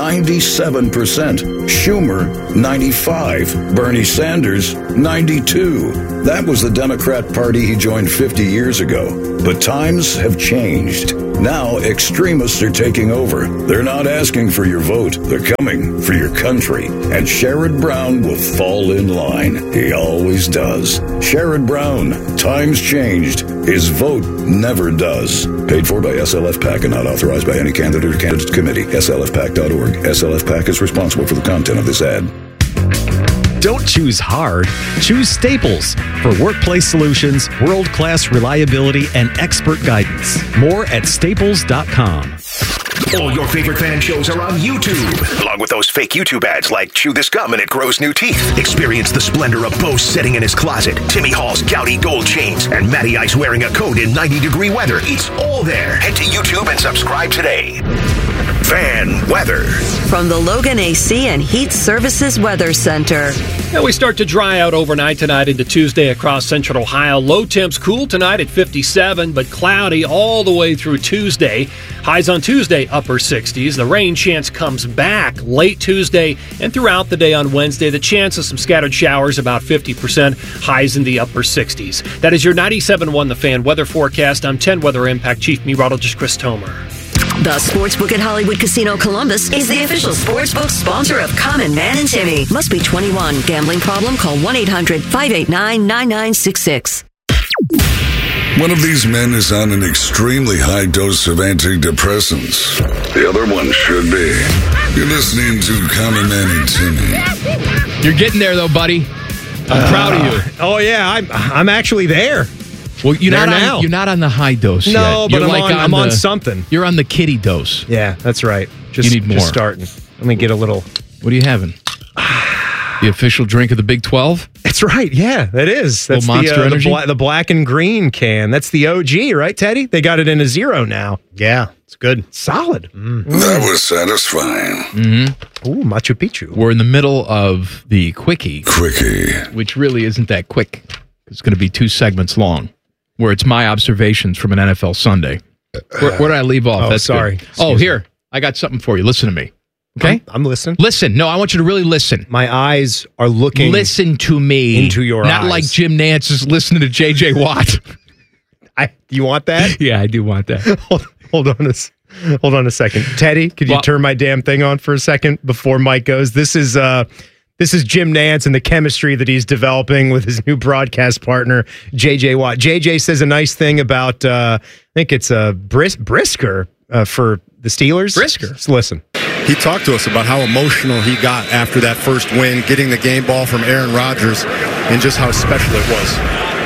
[SPEAKER 24] 97%. Schumer, 95%. Bernie Sanders, 92%. That was the Democrat Party he joined 50 years ago. But times have changed. Now extremists are taking over. They're not asking for your vote. They're coming for your country. And Sherrod Brown will fall in line. He always does. Sherrod Brown, times changed. His vote never does. Paid for by SLF PAC and not authorized by any candidate or candidate committee. SLFPAC.org. SLF PAC is responsible for the content of this ad.
[SPEAKER 11] Don't choose hard. Choose Staples for workplace solutions, world-class reliability, and expert guidance. More at staples.com.
[SPEAKER 13] All your favorite fan shows are on YouTube, along with those fake YouTube ads like chew this gum and it grows new teeth. Experience the splendor of Bo sitting in his closet, Timmy Hall's gouty gold chains, and Matty Ice wearing a coat in 90-degree weather. It's all there. Head to YouTube and subscribe today. Fan weather.
[SPEAKER 8] From the Logan AC and Heat Services Weather Center.
[SPEAKER 14] And we start to dry out overnight tonight into Tuesday across central Ohio. Low temps cool tonight at 57, but cloudy all the way through Tuesday. Highs on Tuesday, upper 60s. The rain chance comes back late Tuesday and throughout the day on Wednesday. The chance of some scattered showers, about 50%. Highs in the upper 60s. That is your 97.1 The Fan weather forecast. I'm 10 Weather Impact Chief Meteorologist Chris Tomer.
[SPEAKER 8] The Sportsbook at Hollywood Casino Columbus is the official sportsbook sponsor of Common Man and Timmy. Must be 21. Gambling problem? Call 1-800-589-9966.
[SPEAKER 24] One of these men is on an extremely high dose of antidepressants. The other one should be. You're listening to Common Man and Timmy.
[SPEAKER 1] You're getting there, though, buddy. I'm proud of you.
[SPEAKER 2] Oh, yeah. I'm actually there.
[SPEAKER 1] Well, you're not on the high dose yet.
[SPEAKER 2] No, but
[SPEAKER 1] you're
[SPEAKER 2] I'm on something.
[SPEAKER 1] You're on the kitty dose.
[SPEAKER 2] Yeah, that's right.
[SPEAKER 1] You need more.
[SPEAKER 2] Just starting. Let me get a little.
[SPEAKER 1] What are you having? The official drink of the Big 12?
[SPEAKER 2] That's right. Yeah, that is. That's
[SPEAKER 1] Monster Energy?
[SPEAKER 2] the black and green can. That's the OG, right, Teddy? They got it in a zero now.
[SPEAKER 5] Yeah, it's good.
[SPEAKER 2] Solid.
[SPEAKER 24] That was satisfying.
[SPEAKER 1] Mm-hmm.
[SPEAKER 2] Ooh, Machu Picchu.
[SPEAKER 1] We're in the middle of the Quickie. Which really isn't that quick. It's going to be 2 segments long, where it's my observations from an NFL Sunday. Where did I leave off?
[SPEAKER 2] Oh,
[SPEAKER 1] That's
[SPEAKER 2] sorry.
[SPEAKER 1] Good. Here. I got something for you. Listen to me. Okay?
[SPEAKER 2] I'm listening.
[SPEAKER 1] Listen. No, I want you to really listen.
[SPEAKER 2] My eyes are looking.
[SPEAKER 1] Listen to me.
[SPEAKER 2] Into your
[SPEAKER 1] Not
[SPEAKER 2] eyes.
[SPEAKER 1] like Jim Nance is listening to J.J. Watt.
[SPEAKER 2] Do you want that?
[SPEAKER 1] Yeah, I do want that.
[SPEAKER 2] Hold on a second. Teddy, could you turn my damn thing on for a second before Mike goes? This is Jim Nance and the chemistry that he's developing with his new broadcast partner, J.J. Watt. J.J. says a nice thing about, I think it's Brisker for the Steelers.
[SPEAKER 1] Brisker.
[SPEAKER 2] Let's listen.
[SPEAKER 15] He talked to us about how emotional he got after that first win, getting the game ball from Aaron Rodgers, and just how special it was.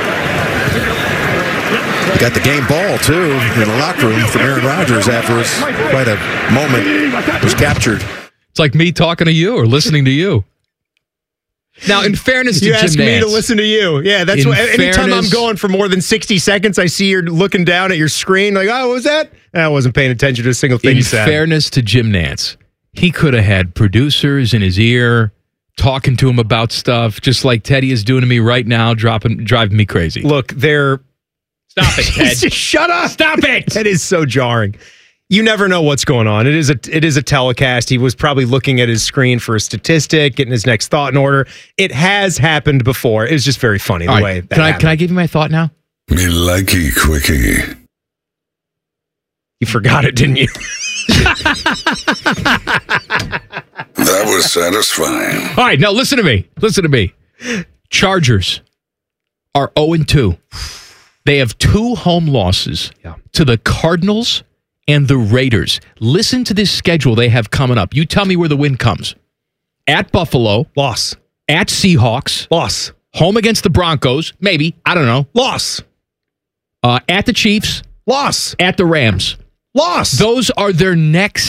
[SPEAKER 15] He got the game ball, too, in the locker room from Aaron Rodgers after quite a moment was captured.
[SPEAKER 1] It's like me talking to you or listening to you. Now, in fairness to
[SPEAKER 2] you
[SPEAKER 1] Jim
[SPEAKER 2] asked
[SPEAKER 1] Nance,
[SPEAKER 2] me to listen to you. Yeah, that's what. Anytime I'm going for more than 60 seconds, I see you're looking down at your screen like, oh, what was that? I wasn't paying attention to a single thing you said.
[SPEAKER 1] In fairness to Jim Nance, he could have had producers in his ear talking to him about stuff, just like Teddy is doing to me right now, driving me crazy.
[SPEAKER 2] Look,
[SPEAKER 1] Stop it, Ted.
[SPEAKER 2] Shut up.
[SPEAKER 1] Stop it.
[SPEAKER 2] That is so jarring. You never know what's going on. It is a telecast. He was probably looking at his screen for a statistic, getting his next thought in order. It has happened before. It was just very funny the way that happened.
[SPEAKER 1] Can I give you my thought now?
[SPEAKER 24] Me likey quickie.
[SPEAKER 2] You forgot it, didn't you?
[SPEAKER 24] That was satisfying.
[SPEAKER 1] All right, now listen to me. Listen to me. Chargers are 0-2. They have 2 home losses to the Cardinals and the Raiders. Listen to this schedule they have coming up. You tell me where the win comes. At Buffalo.
[SPEAKER 2] Loss.
[SPEAKER 1] At Seahawks.
[SPEAKER 2] Loss.
[SPEAKER 1] Home against the Broncos. Maybe. I don't know.
[SPEAKER 2] Loss.
[SPEAKER 1] At the Chiefs.
[SPEAKER 2] Loss.
[SPEAKER 1] At the Rams.
[SPEAKER 2] Loss.
[SPEAKER 1] Those are their next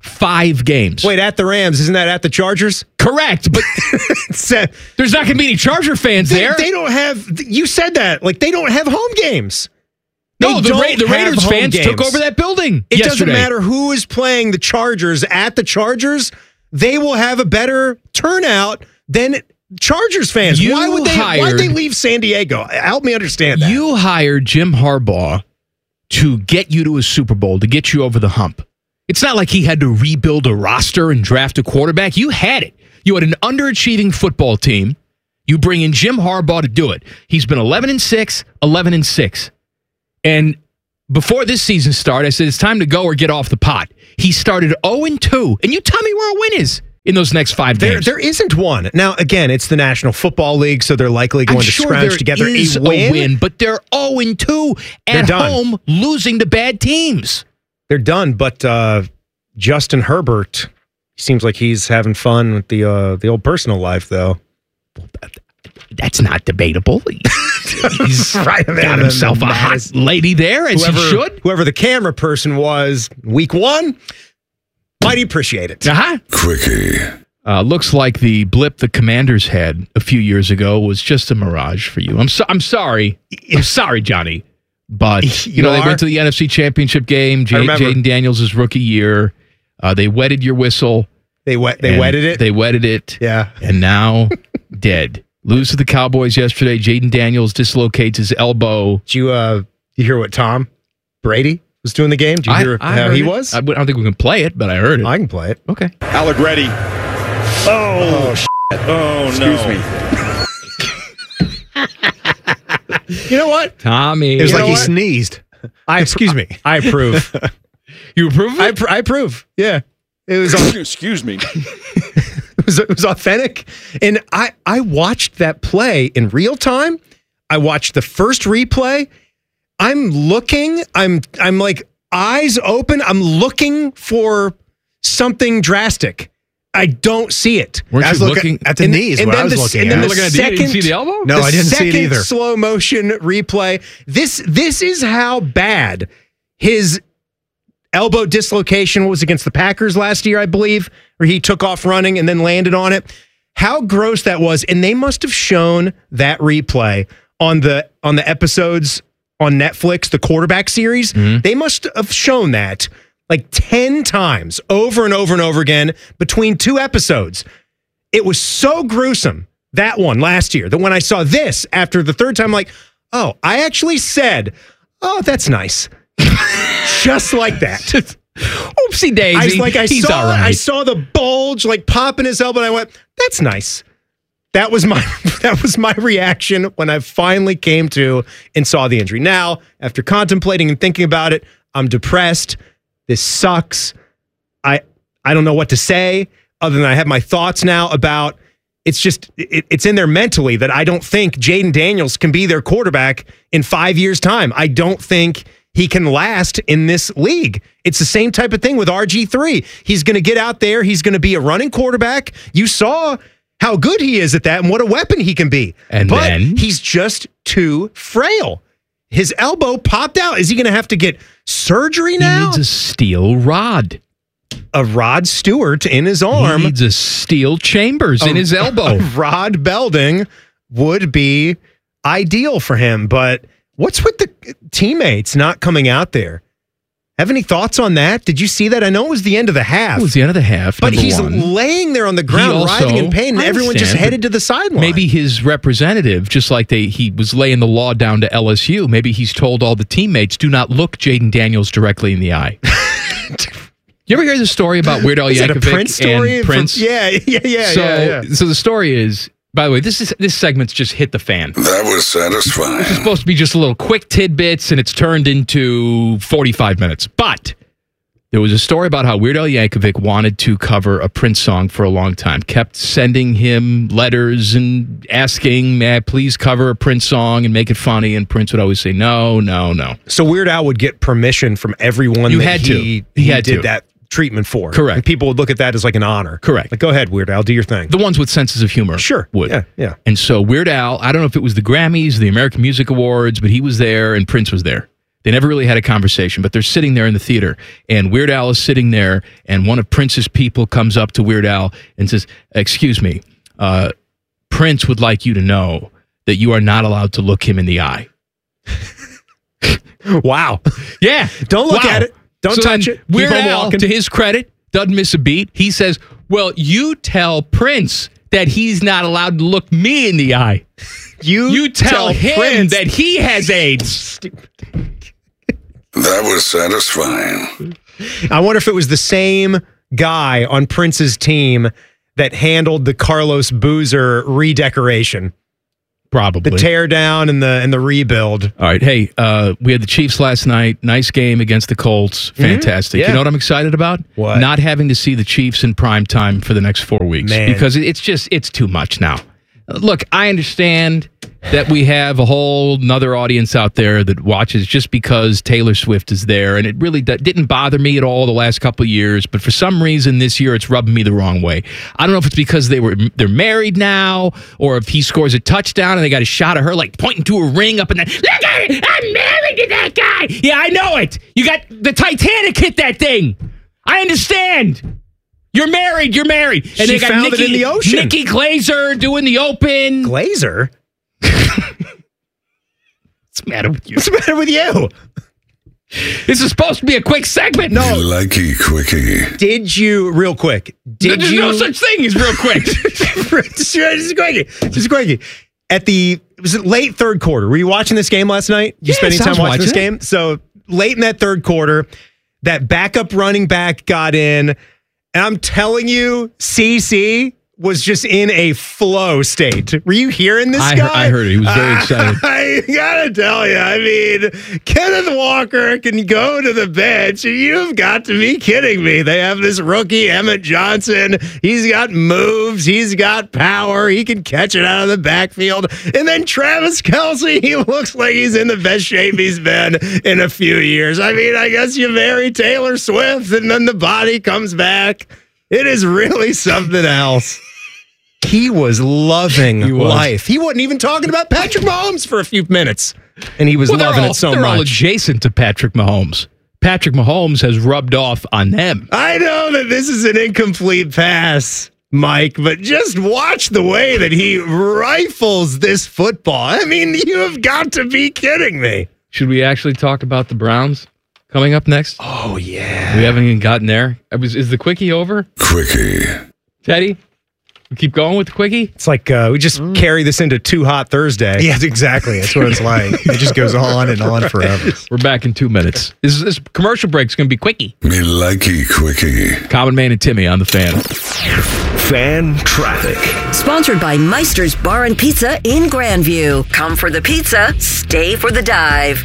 [SPEAKER 1] 5 games.
[SPEAKER 2] Wait, at the Rams, isn't that at the Chargers?
[SPEAKER 1] Correct, but there's not going to be any Charger fans there.
[SPEAKER 2] They don't have. You said that. Like, they don't have home games.
[SPEAKER 1] No, the Raiders fans took over that building.
[SPEAKER 2] It
[SPEAKER 1] yesterday.
[SPEAKER 2] doesn't matter who is playing the Chargers at the Chargers. They will have a better turnout than Chargers fans. Why'd they leave San Diego? Help me understand that.
[SPEAKER 1] You hired Jim Harbaugh to get you to a Super Bowl, to get you over the hump. It's not like he had to rebuild a roster and draft a quarterback. You had it. You had an underachieving football team. You bring in Jim Harbaugh to do it. He's been 11-6, 11-6. And before this season started, I said, it's time to go or get off the pot. He started 0-2. And you tell me where a win is in those next 5 games.
[SPEAKER 2] There isn't one. Now, again, it's the National Football League, so they're likely going to scrounge together a win.
[SPEAKER 1] But they're 0-2 at home, losing to bad teams.
[SPEAKER 2] They're done, but Justin Herbert seems like he's having fun with the old personal life, though.
[SPEAKER 1] That's not debatable. He's got himself a hot lady there, as he should.
[SPEAKER 2] Whoever the camera person was, week 1, might appreciate it.
[SPEAKER 24] Quickie.
[SPEAKER 1] Looks like the blip the Commanders had a few years ago was just a mirage for you. I'm sorry. I'm sorry, Johnny. But, they went to the NFC Championship game. Jaden Daniels' rookie year. They wetted your whistle.
[SPEAKER 2] They wetted it?
[SPEAKER 1] They wetted it.
[SPEAKER 2] Yeah.
[SPEAKER 1] And now, dead. Lose to the Cowboys yesterday. Jaden Daniels dislocates his elbow.
[SPEAKER 2] Did you hear what Tom Brady was doing the game? Did you hear how he was?
[SPEAKER 1] I don't think we can play it, but I heard it.
[SPEAKER 2] I can play it.
[SPEAKER 1] Okay.
[SPEAKER 15] Allegretti. Oh, shit. Oh,
[SPEAKER 24] Excuse me.
[SPEAKER 2] You know what?
[SPEAKER 1] Tommy.
[SPEAKER 5] It was like he sneezed. Excuse me.
[SPEAKER 2] I approve.
[SPEAKER 1] You approve?
[SPEAKER 2] I approve. Yeah. It was.
[SPEAKER 15] Excuse me.
[SPEAKER 2] It was authentic. And I watched that play in real time. I watched the first replay. I'm looking. I'm like eyes open. I'm looking for something drastic. I don't see it.
[SPEAKER 5] I was looking at the knees.
[SPEAKER 2] And
[SPEAKER 5] what
[SPEAKER 2] then
[SPEAKER 5] I was looking
[SPEAKER 2] and
[SPEAKER 5] at.
[SPEAKER 2] then the
[SPEAKER 1] looking at
[SPEAKER 2] second,
[SPEAKER 1] you didn't see the elbow?
[SPEAKER 5] No, I didn't see it either.
[SPEAKER 2] Slow motion replay. This is how bad his elbow dislocation was against the Packers last year, I believe, where he took off running and then landed on it. How gross that was. And they must have shown that replay on the episodes on Netflix, the quarterback series. Mm-hmm. They must have shown that like 10 times over and over and over again between 2 episodes. It was so gruesome, that one last year, that when I saw this after the 3rd time, I'm like, oh, I actually said, oh, that's nice. Just like that.
[SPEAKER 1] Oopsie daisy.
[SPEAKER 2] I saw the bulge like pop in his elbow, and I went, that's nice. That was my reaction when I finally came to and saw the injury. Now, after contemplating and thinking about it, I'm depressed. This sucks. I don't know what to say other than I have my thoughts now about it's in there mentally that I don't think Jaden Daniels can be their quarterback in 5 years' time. I don't think he can last in this league. It's the same type of thing with RG3. He's going to get out there. He's going to be a running quarterback. You saw how good he is at that and what a weapon he can be. But then he's just too frail. His elbow popped out. Is he going to have to get surgery now?
[SPEAKER 1] He needs a steel rod.
[SPEAKER 2] A Rod Stewart in his arm.
[SPEAKER 1] He needs a steel chambers in his elbow.
[SPEAKER 2] Rod Belding would be ideal for him. But what's with the teammates not coming out there? Have any thoughts on that? Did you see that? I know it was the end of the half.
[SPEAKER 1] It was the end of the half.
[SPEAKER 2] But he's laying there on the ground, writhing in pain, and everyone just headed to the sideline.
[SPEAKER 1] Maybe his representative, just like he was laying the law down to LSU, maybe he's told all the teammates, do not look Jaden Daniels directly in the eye. You ever hear the story about Weird Al Yankovic and Prince?
[SPEAKER 2] Yeah.
[SPEAKER 1] So the story is, by the way, this segment's just hit the fan.
[SPEAKER 24] That was satisfying.
[SPEAKER 1] It's supposed to be just a little quick tidbits, and it's turned into 45 minutes. But there was a story about how Weird Al Yankovic wanted to cover a Prince song for a long time. Kept sending him letters and asking, may I please cover a Prince song and make it funny? And Prince would always say, no.
[SPEAKER 2] So Weird Al would get permission from everyone he did that treatment for.
[SPEAKER 1] Correct.
[SPEAKER 2] And people would look at that as like an honor.
[SPEAKER 1] Correct.
[SPEAKER 2] Like, go ahead, Weird Al, do your thing.
[SPEAKER 1] The ones with senses of humor.
[SPEAKER 2] Sure.
[SPEAKER 1] Would.
[SPEAKER 2] Yeah.
[SPEAKER 1] And so Weird Al, I don't know if it was the Grammys, the American Music Awards, but he was there and Prince was there. They never really had a conversation, but they're sitting there in the theater, and Weird Al is sitting there, and one of Prince's people comes up to Weird Al and says, "Excuse me, Prince would like you to know that you are not allowed to look him in the eye."
[SPEAKER 2] Wow.
[SPEAKER 1] Yeah.
[SPEAKER 2] Don't look at it. Don't touch it.
[SPEAKER 1] Weird
[SPEAKER 2] Keep on
[SPEAKER 1] Al,
[SPEAKER 2] walking.
[SPEAKER 1] to his credit, doesn't miss a beat. He says, "Well, you tell Prince that he's not allowed to look me in the eye. You tell him
[SPEAKER 2] Prince
[SPEAKER 1] that he has AIDS."
[SPEAKER 24] That was satisfying.
[SPEAKER 2] I wonder if it was the same guy on Prince's team that handled the Carlos Boozer redecoration.
[SPEAKER 1] Probably.
[SPEAKER 2] The tear down and the rebuild.
[SPEAKER 1] All right. Hey, we had the Chiefs last night. Nice game against the Colts. Fantastic.
[SPEAKER 2] Yeah.
[SPEAKER 1] You know what I'm excited about?
[SPEAKER 2] What?
[SPEAKER 1] Not having to see the Chiefs in prime time for the next 4 weeks.
[SPEAKER 2] Man.
[SPEAKER 1] Because it's too much now. Look, I understand that we have a whole nother audience out there that watches just because Taylor Swift is there, and it really didn't bother me at all the last couple of years, but for some reason this year it's rubbing me the wrong way. I don't know if it's because they're married now, or if he scores a touchdown and they got a shot of her like pointing to a ring up and then, "Look, I'm married to that guy." Yeah, I know it. You got the Titanic hit that thing. I understand. You're married. And
[SPEAKER 2] She
[SPEAKER 1] they got
[SPEAKER 2] found it in the ocean.
[SPEAKER 1] Nikki Glaser doing the open.
[SPEAKER 2] Glazer?
[SPEAKER 1] What's the matter with you?
[SPEAKER 2] What's the matter with you?
[SPEAKER 1] This is supposed to be a quick segment.
[SPEAKER 2] No.
[SPEAKER 24] Likey quickie.
[SPEAKER 2] Did you, real quick,
[SPEAKER 1] There's no such thing as real quick.
[SPEAKER 2] Just a quickie. Was it late third quarter? Were you watching this game last night? Did you spend any time watching this game? So late in that third quarter, that backup running back got in, and I'm telling you, CC was just in a flow state. Were you hearing this guy?
[SPEAKER 1] I heard it. He was very excited.
[SPEAKER 2] I gotta tell you, I mean, Kenneth Walker can go to the bench. You've got to be kidding me. They have this rookie, Emmett Johnson. He's got moves. He's got power. He can catch it out of the backfield. And then Travis Kelce, he looks like he's in the best shape he's been in a few years. I mean, I guess you marry Taylor Swift and then the body comes back. It is really something else. He was loving life. He wasn't even talking about Patrick Mahomes for a few minutes. And he was loving it so much.
[SPEAKER 1] They're all adjacent to Patrick Mahomes. Patrick Mahomes has rubbed off on them.
[SPEAKER 2] I know that this is an incomplete pass, Mike, but just watch the way that he rifles this football. I mean, you have got to be kidding me.
[SPEAKER 1] Should we actually talk about the Browns coming up next?
[SPEAKER 2] Oh, yeah.
[SPEAKER 1] We haven't even gotten there. Is the quickie over?
[SPEAKER 24] Quickie.
[SPEAKER 1] Teddy? We keep going with the quickie?
[SPEAKER 2] It's like we just carry this into Too Hot Thursday.
[SPEAKER 5] Yeah, exactly. That's what it's like. It just goes on and on forever.
[SPEAKER 1] We're back in 2 minutes. This commercial break's going to be quickie.
[SPEAKER 24] Me likey quickie.
[SPEAKER 1] Common Man and Timmy on the Fan.
[SPEAKER 13] Fan traffic.
[SPEAKER 8] Sponsored by Meister's Bar and Pizza in Grandview. Come for the pizza, stay for the dive.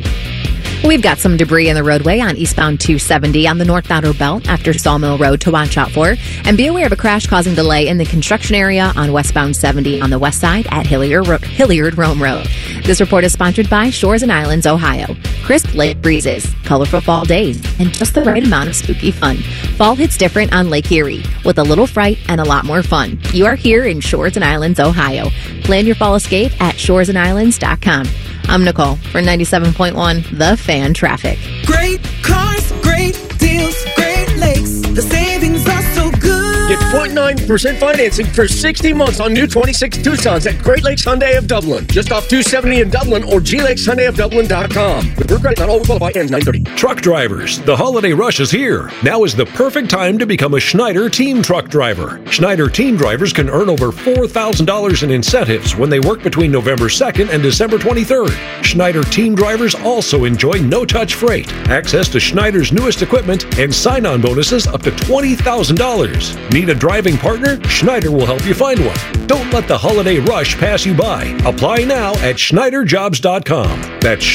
[SPEAKER 3] We've got some debris in the roadway on eastbound 270 on the North Outer Belt after Sawmill Road to watch out for. And be aware of a crash causing delay in the construction area on westbound 70 on the west side at Hilliard Rome Road. This report is sponsored by Shores and Islands, Ohio. Crisp lake breezes, colorful fall days, and just the right amount of spooky fun. Fall hits different on Lake Erie with a little fright and a lot more fun. You are here in Shores and Islands, Ohio. Plan your fall escape at shoresandislands.com. I'm Nicole for 97.1 The Fan Traffic.
[SPEAKER 16] Great cars, great deals, Great Lakes. The savings are so good.
[SPEAKER 17] Get 0.9% financing for 60 months on new 26 Tucsons at Great Lakes Hyundai of Dublin. Just off 270 in Dublin or glakeshyundaiofdublin.com. With credit not all will qualify ends 9/30.
[SPEAKER 12] Truck drivers, the holiday rush is here. Now is the perfect time to become a Schneider Team Truck Driver. Schneider Team Drivers can earn over $4,000 in incentives when they work between November 2nd and December 23rd. Schneider Team Drivers also enjoy no-touch freight, access to Schneider's newest equipment, and sign-on bonuses up to $20,000. Need a driving partner? Schneider will help you find one. Don't let the holiday rush pass you by. Apply now at SchneiderJobs.com. That's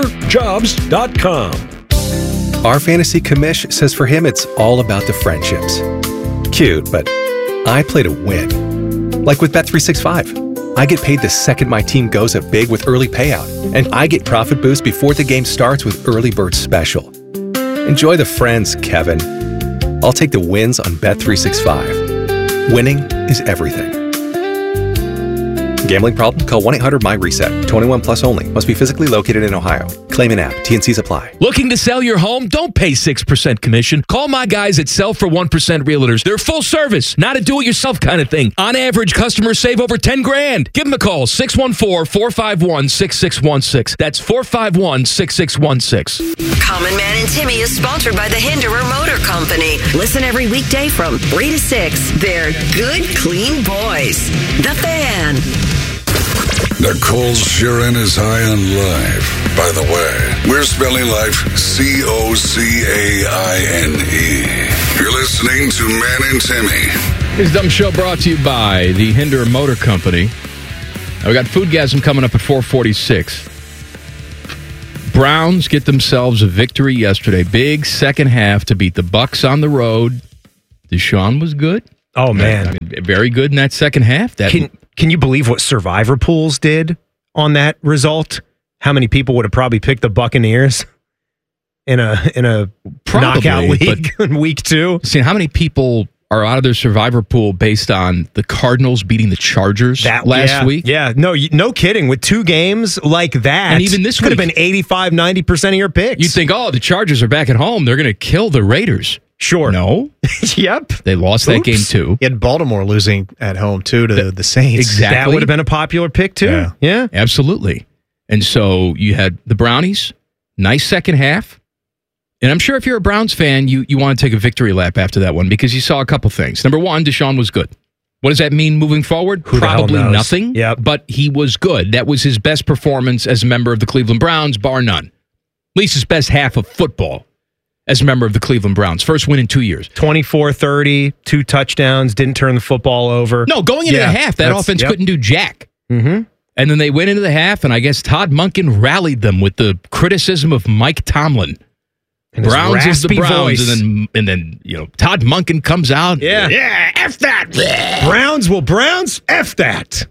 [SPEAKER 12] SchneiderJobs.com.
[SPEAKER 18] Our fantasy commish says for him it's all about the friendships. Cute, but I play to win. Like with Bet365. I get paid the second my team goes up big with early payout, and I get profit boost before the game starts with Early Bird Special. Enjoy the friends, Kevin. I'll take the wins on Bet365. Winning is everything. Gambling problem? Call 1-800-MY-RESET. 21 plus only. Must be physically located in Ohio. Claim and app. TNCs apply.
[SPEAKER 1] Looking to sell your home? Don't pay 6% commission. Call my guys at Sell for 1% Realtors. They're full service, not a do-it-yourself kind of thing. On average, customers save over $10,000. Give them a call, 614-451-6616. That's 451-6616.
[SPEAKER 8] Common Man and Timmy is sponsored by the Hinderer Motor Company. Listen every weekday from 3 to 6. They're good, clean boys. The Fan.
[SPEAKER 4] Nicole Sheeran is high on life. By the way, we're spelling life C-O-C-A-I-N-E. You're listening to Man and Timmy.
[SPEAKER 1] This dumb show brought to you by the Hinderer Motor Company. We got Foodgasm coming up at 4:46. Browns get themselves a victory yesterday. Big second half to beat the Bucs on the road. Deshaun was good.
[SPEAKER 2] Oh, man.
[SPEAKER 1] Very good in that second half.
[SPEAKER 2] Can you believe what Survivor Pools did on that result? How many people would have probably picked the Buccaneers in a knockout league in week 2?
[SPEAKER 1] See, how many people are out of their Survivor Pool based on the Cardinals beating the Chargers last week?
[SPEAKER 2] Yeah, no kidding. With 2 games like that,
[SPEAKER 1] and even this
[SPEAKER 2] could have been 85-90% of your picks.
[SPEAKER 1] You'd think, the Chargers are back at home. They're going to kill the Raiders.
[SPEAKER 2] Sure.
[SPEAKER 1] No.
[SPEAKER 2] Yep.
[SPEAKER 1] They lost that game too.
[SPEAKER 5] You had Baltimore losing at home too to the Saints.
[SPEAKER 1] Exactly.
[SPEAKER 2] That would have been a popular pick too. Yeah.
[SPEAKER 1] Absolutely. And so you had the Brownies, nice second half. And I'm sure if you're a Browns fan, you want to take a victory lap after that one because you saw a couple things. Number one, Deshaun was good. What does that mean moving forward? Probably nothing.
[SPEAKER 2] Yep.
[SPEAKER 1] But he was good. That was his best performance as a member of the Cleveland Browns, bar none. At least his best half of football as a member of the Cleveland Browns. First win in 2 years.
[SPEAKER 2] 24-30, 2 touchdowns, didn't turn the football over.
[SPEAKER 1] No, going into the half, that offense couldn't do jack.
[SPEAKER 2] Mm-hmm.
[SPEAKER 1] And then they went into the half, and I guess Todd Monken rallied them with the criticism of Mike Tomlin.
[SPEAKER 2] And
[SPEAKER 1] Browns is the Browns.
[SPEAKER 2] Voice.
[SPEAKER 1] And then Todd Monken comes out.
[SPEAKER 2] Yeah, F that. Browns will Browns, F that.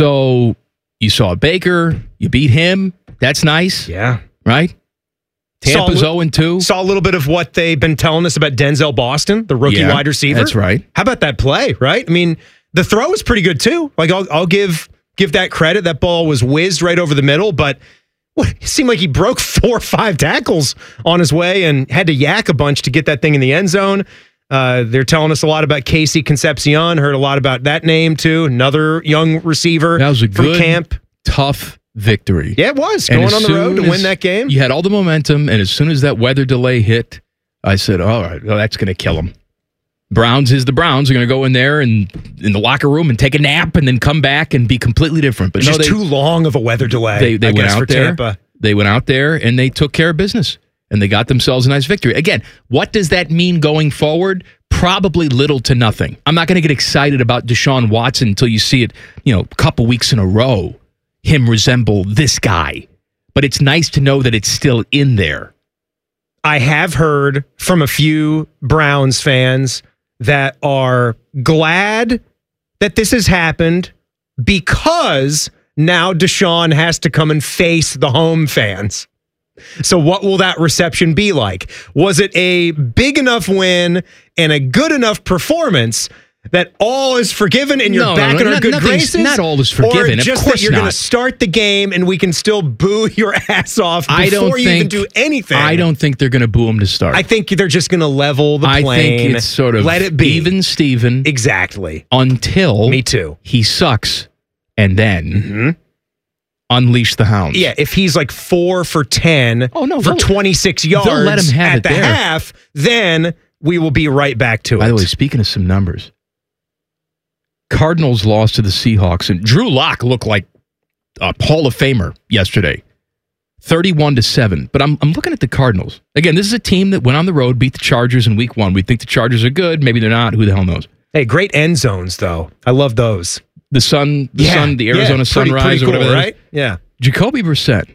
[SPEAKER 1] So you saw Baker, you beat him. That's nice.
[SPEAKER 2] Yeah.
[SPEAKER 1] Right? Tampa's 0-2.
[SPEAKER 2] Saw a little bit of what they've been telling us about Denzel Boston, the rookie wide receiver.
[SPEAKER 1] That's right.
[SPEAKER 2] How about that play, right? I mean, the throw was pretty good too. Like I'll give that credit. That ball was whizzed right over the middle, but it seemed like he broke 4 or 5 tackles on his way and had to yak a bunch to get that thing in the end zone. They're telling us a lot about Casey Concepcion. Heard a lot about that name too. Another young receiver
[SPEAKER 1] that was a
[SPEAKER 2] from
[SPEAKER 1] good,
[SPEAKER 2] camp.
[SPEAKER 1] Tough victory.
[SPEAKER 2] Yeah, it was. Going on the road to win that game.
[SPEAKER 1] You had all the momentum, and as soon as that weather delay hit, I said, all right, well, that's going to kill them. Browns is the Browns. They're going to go in there and in the locker room and take a nap and then come back and be completely different. But
[SPEAKER 2] it's just too long of a weather delay.
[SPEAKER 1] They went out there.
[SPEAKER 2] Tampa.
[SPEAKER 1] They went out there and they took care of business. And they got themselves a nice victory. Again, what does that mean going forward? Probably little to nothing. I'm not going to get excited about Deshaun Watson until you see it, a couple weeks in a row, him resemble this guy. But it's nice to know that it's still in there.
[SPEAKER 2] I have heard from a few Browns fans that are glad that this has happened because now Deshaun has to come and face the home fans. So what will that reception be like? Was it a big enough win and a good enough performance that all is forgiven and you're back in our good graces?
[SPEAKER 1] Not all is forgiven.
[SPEAKER 2] Or just
[SPEAKER 1] of course
[SPEAKER 2] that you're going
[SPEAKER 1] not.
[SPEAKER 2] to start the game and we can still boo your ass off before you even do anything?
[SPEAKER 1] I don't think they're going to boo him to start.
[SPEAKER 2] I think they're just going to level the plane.
[SPEAKER 1] I think it's sort of
[SPEAKER 2] let it be.
[SPEAKER 1] Even Steven.
[SPEAKER 2] Exactly.
[SPEAKER 1] Until
[SPEAKER 2] Me too.
[SPEAKER 1] He sucks and then unleash the hounds.
[SPEAKER 2] Yeah, if he's like 4 for 10 for 26 yards
[SPEAKER 1] they'll let him have
[SPEAKER 2] at
[SPEAKER 1] it
[SPEAKER 2] the
[SPEAKER 1] there.
[SPEAKER 2] half, then we will be right back to it.
[SPEAKER 1] By the way, speaking of some numbers, Cardinals lost to the Seahawks, and Drew Lock looked like a Hall of Famer yesterday, 31-7. But I'm looking at the Cardinals. Again, this is a team that went on the road, beat the Chargers in week 1. We think the Chargers are good. Maybe they're not. Who the hell knows?
[SPEAKER 2] Hey, great end zones, though. I love those.
[SPEAKER 1] The Arizona Sunrise
[SPEAKER 2] pretty
[SPEAKER 1] or whatever
[SPEAKER 2] cool,
[SPEAKER 1] that is.
[SPEAKER 2] right? Yeah.
[SPEAKER 1] Jacoby Brissett,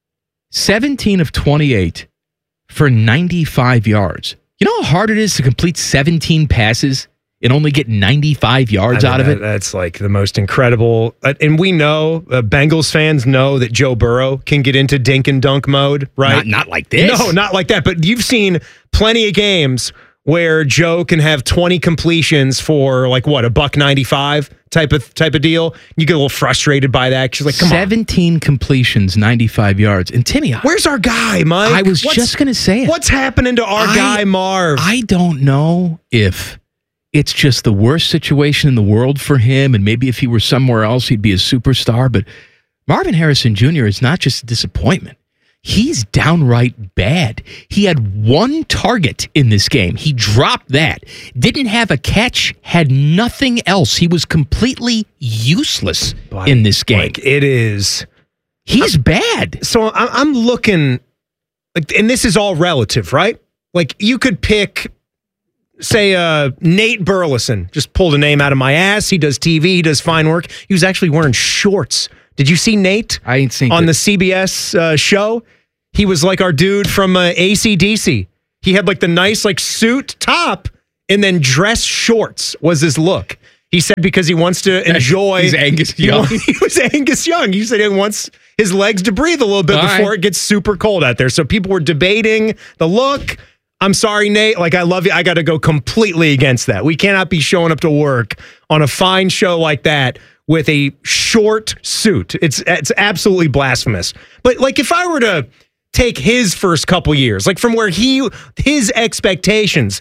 [SPEAKER 1] 17 of 28 for 95 yards. You know how hard it is to complete 17 passes and only get 95 yards out of it?
[SPEAKER 2] That's like the most incredible. And we know, Bengals fans know that Joe Burrow can get into dink and dunk mode, right?
[SPEAKER 1] Not like this.
[SPEAKER 2] No, not like that. But you've seen plenty of games where Joe can have 20 completions for like what, $1.95 type of deal. You get a little frustrated by that. She's like, come
[SPEAKER 1] 17 completions, 95 yards. And Timmy,
[SPEAKER 2] where's our guy, Mike?
[SPEAKER 1] I was just going to say it.
[SPEAKER 2] What's happening to our guy, Marv?
[SPEAKER 1] I don't know if it's just the worst situation in the world for him, and maybe if he were somewhere else, he'd be a superstar. But Marvin Harrison Jr. is not just a disappointment. He's downright bad. He had one target in this game. He dropped that. Didn't have a catch, had nothing else. He was completely useless in this game.
[SPEAKER 2] Like, it is.
[SPEAKER 1] He's bad.
[SPEAKER 2] So I'm looking, like, and this is all relative, right? Like, you could pick, say, Nate Burleson. Just pulled a name out of my ass. He does TV. He does fine work. He was actually wearing shorts. Did you see Nate?
[SPEAKER 1] I ain't seen
[SPEAKER 2] on the CBS show. He was like our dude from AC/DC. He had like the nice like suit top and then dress shorts was his look. He said because he wants to enjoy.
[SPEAKER 1] He's Angus Young.
[SPEAKER 2] He was Angus Young. He said he wants his legs to breathe a little bit before it gets super cold out there. So people were debating the look. I'm sorry, Nate. Like, I love you. I got to go completely against that. We cannot be showing up to work on a fine show like that with a short suit. It's absolutely blasphemous. But like, if I were to take his first couple years, like from where his expectations,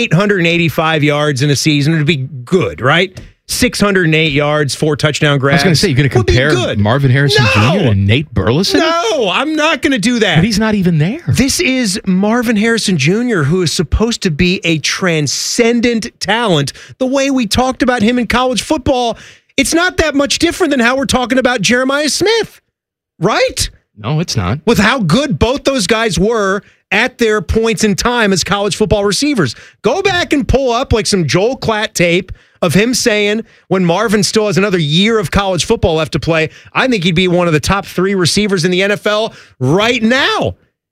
[SPEAKER 2] 885 yards in a season would be good, right? 608 yards, 4 touchdown grabs.
[SPEAKER 1] I was going to say, you're going to compare Marvin Harrison Jr. to Nate Burleson?
[SPEAKER 2] No, I'm not going to do that.
[SPEAKER 1] But he's not even there.
[SPEAKER 2] This is Marvin Harrison Jr., who is supposed to be a transcendent talent. The way we talked about him in college football, it's not that much different than how we're talking about Jeremiah Smith, right?
[SPEAKER 1] No, it's not.
[SPEAKER 2] With how good both those guys were at their points in time as college football receivers. Go back and pull up like some Joel Klatt tape of him saying when Marvin still has another year of college football left to play, I think he'd be one of the top 3 receivers in the NFL right now.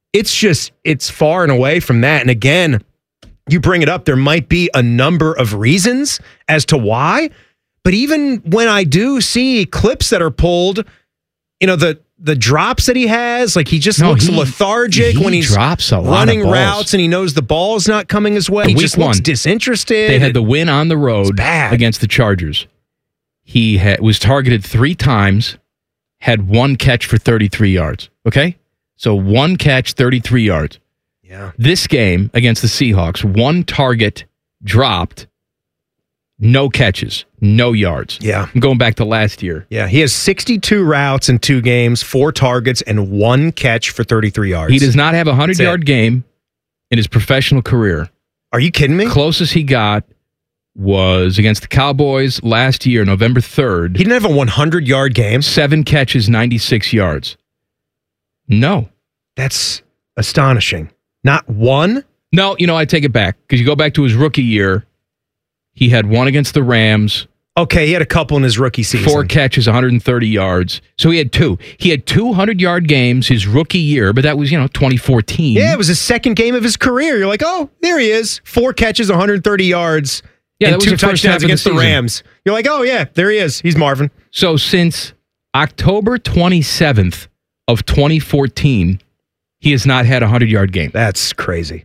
[SPEAKER 2] It's far and away from that. And again, you bring it up, there might be a number of reasons as to why. But even when I do see clips that are pulled, you know, the drops that he has, like he just looks lethargic when he's
[SPEAKER 1] drops a lot
[SPEAKER 2] running
[SPEAKER 1] of balls.
[SPEAKER 2] routes and he knows the ball's not coming his way. He just looks disinterested.
[SPEAKER 1] They had the win on the road against the Chargers. He was targeted 3 times, had 1 catch for 33 yards. Okay? So 1 catch, 33 yards.
[SPEAKER 2] Yeah.
[SPEAKER 1] This game against the Seahawks, 1 target dropped, no catches, no yards.
[SPEAKER 2] Yeah.
[SPEAKER 1] I'm going back to last year.
[SPEAKER 2] Yeah, he has 62 routes in 2 games, 4 targets, and 1 catch for 33 yards.
[SPEAKER 1] He does not have a 100-yard game in his professional career.
[SPEAKER 2] Are you kidding me?
[SPEAKER 1] Closest he got was against the Cowboys last year, November 3rd.
[SPEAKER 2] He didn't have a 100-yard game?
[SPEAKER 1] 7 catches, 96 yards. No.
[SPEAKER 2] That's astonishing. Not 1?
[SPEAKER 1] No, I take it back. Because you go back to his rookie year, he had 1 against the Rams.
[SPEAKER 2] Okay, he had a couple in his rookie season.
[SPEAKER 1] 4 catches, 130 yards. So he had 2. He had 2 100-yard games his rookie year, but that was, 2014.
[SPEAKER 2] Yeah, it was his second game of his career. You're like, oh, there he is. 4 catches, 130 yards,
[SPEAKER 1] and
[SPEAKER 2] that was 2 touchdowns against the Rams. You're like, oh, yeah, there he is. He's Marvin.
[SPEAKER 1] So since October 27th of 2014, he has not had a 100-yard game.
[SPEAKER 2] That's crazy.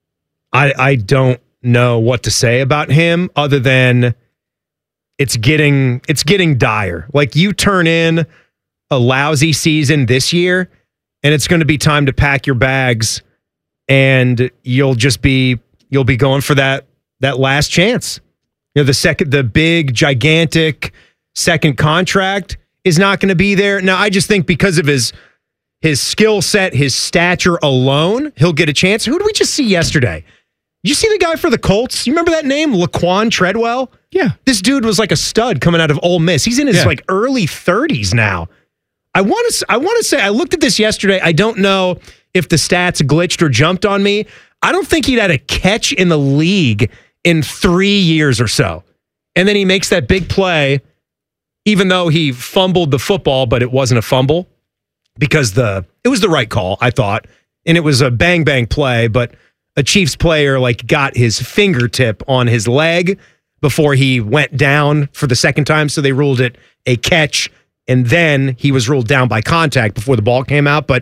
[SPEAKER 2] I don't know what to say about him other than it's getting dire. Like, you turn in a lousy season this year and it's going to be time to pack your bags and you'll be going for that last chance. The big gigantic second contract is not going to be there. Now, I just think because of his skill set, his stature alone, he'll get a chance. Who did we just see yesterday? You see the guy for the Colts? You remember that name? Laquan Treadwell?
[SPEAKER 1] Yeah.
[SPEAKER 2] This dude was like a stud coming out of Ole Miss. He's in his early 30s now. I want to say, I looked at this yesterday. I don't know if the stats glitched or jumped on me. I don't think he'd had a catch in the league in 3 years or so. And then he makes that big play, even though he fumbled the football, but it wasn't a fumble because it was the right call, I thought. And it was a bang play, but a Chiefs player got his fingertip on his leg before he went down for the second time, so they ruled it a catch, and then he was ruled down by contact before the ball came out. But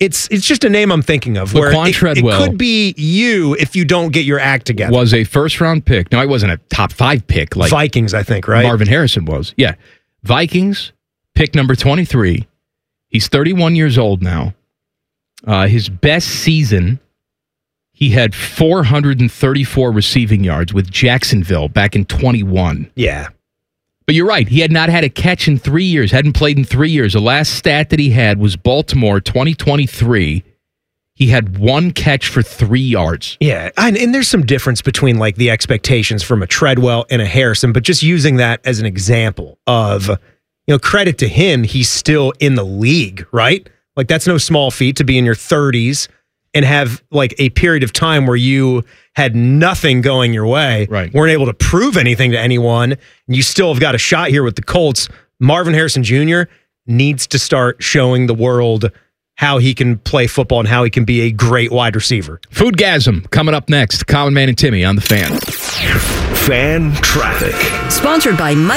[SPEAKER 2] It's just a name I'm thinking of. Where
[SPEAKER 1] Laquan Treadwell
[SPEAKER 2] it could be you if you don't get your act together.
[SPEAKER 1] was a first-round pick. No, he wasn't a top 5 pick like
[SPEAKER 2] Vikings, I think, right?
[SPEAKER 1] Marvin Harrison was. Yeah. Vikings, pick number 23. He's 31 years old now. His best season, he had 434 receiving yards with Jacksonville back in 21.
[SPEAKER 2] Yeah.
[SPEAKER 1] But you're right. He had not had a catch in 3 years, hadn't played in 3 years. The last stat that he had was Baltimore 2023. He had 1 catch for 3 yards.
[SPEAKER 2] Yeah, and there's some difference between like the expectations from a Treadwell and a Harrison, but just using that as an example of, credit to him, he's still in the league, right? Like that's no small feat to be in your 30s and have like a period of time where you had nothing going your way,
[SPEAKER 1] right?
[SPEAKER 2] Weren't able to prove anything to anyone, and you still have got a shot here with the Colts. Marvin Harrison Jr. needs to start showing the world how he can play football and how he can be a great wide receiver.
[SPEAKER 1] Foodgasm coming up next. Common Man and Timmy on The Fan.
[SPEAKER 13] Fan Traffic.
[SPEAKER 8] Sponsored by Mike.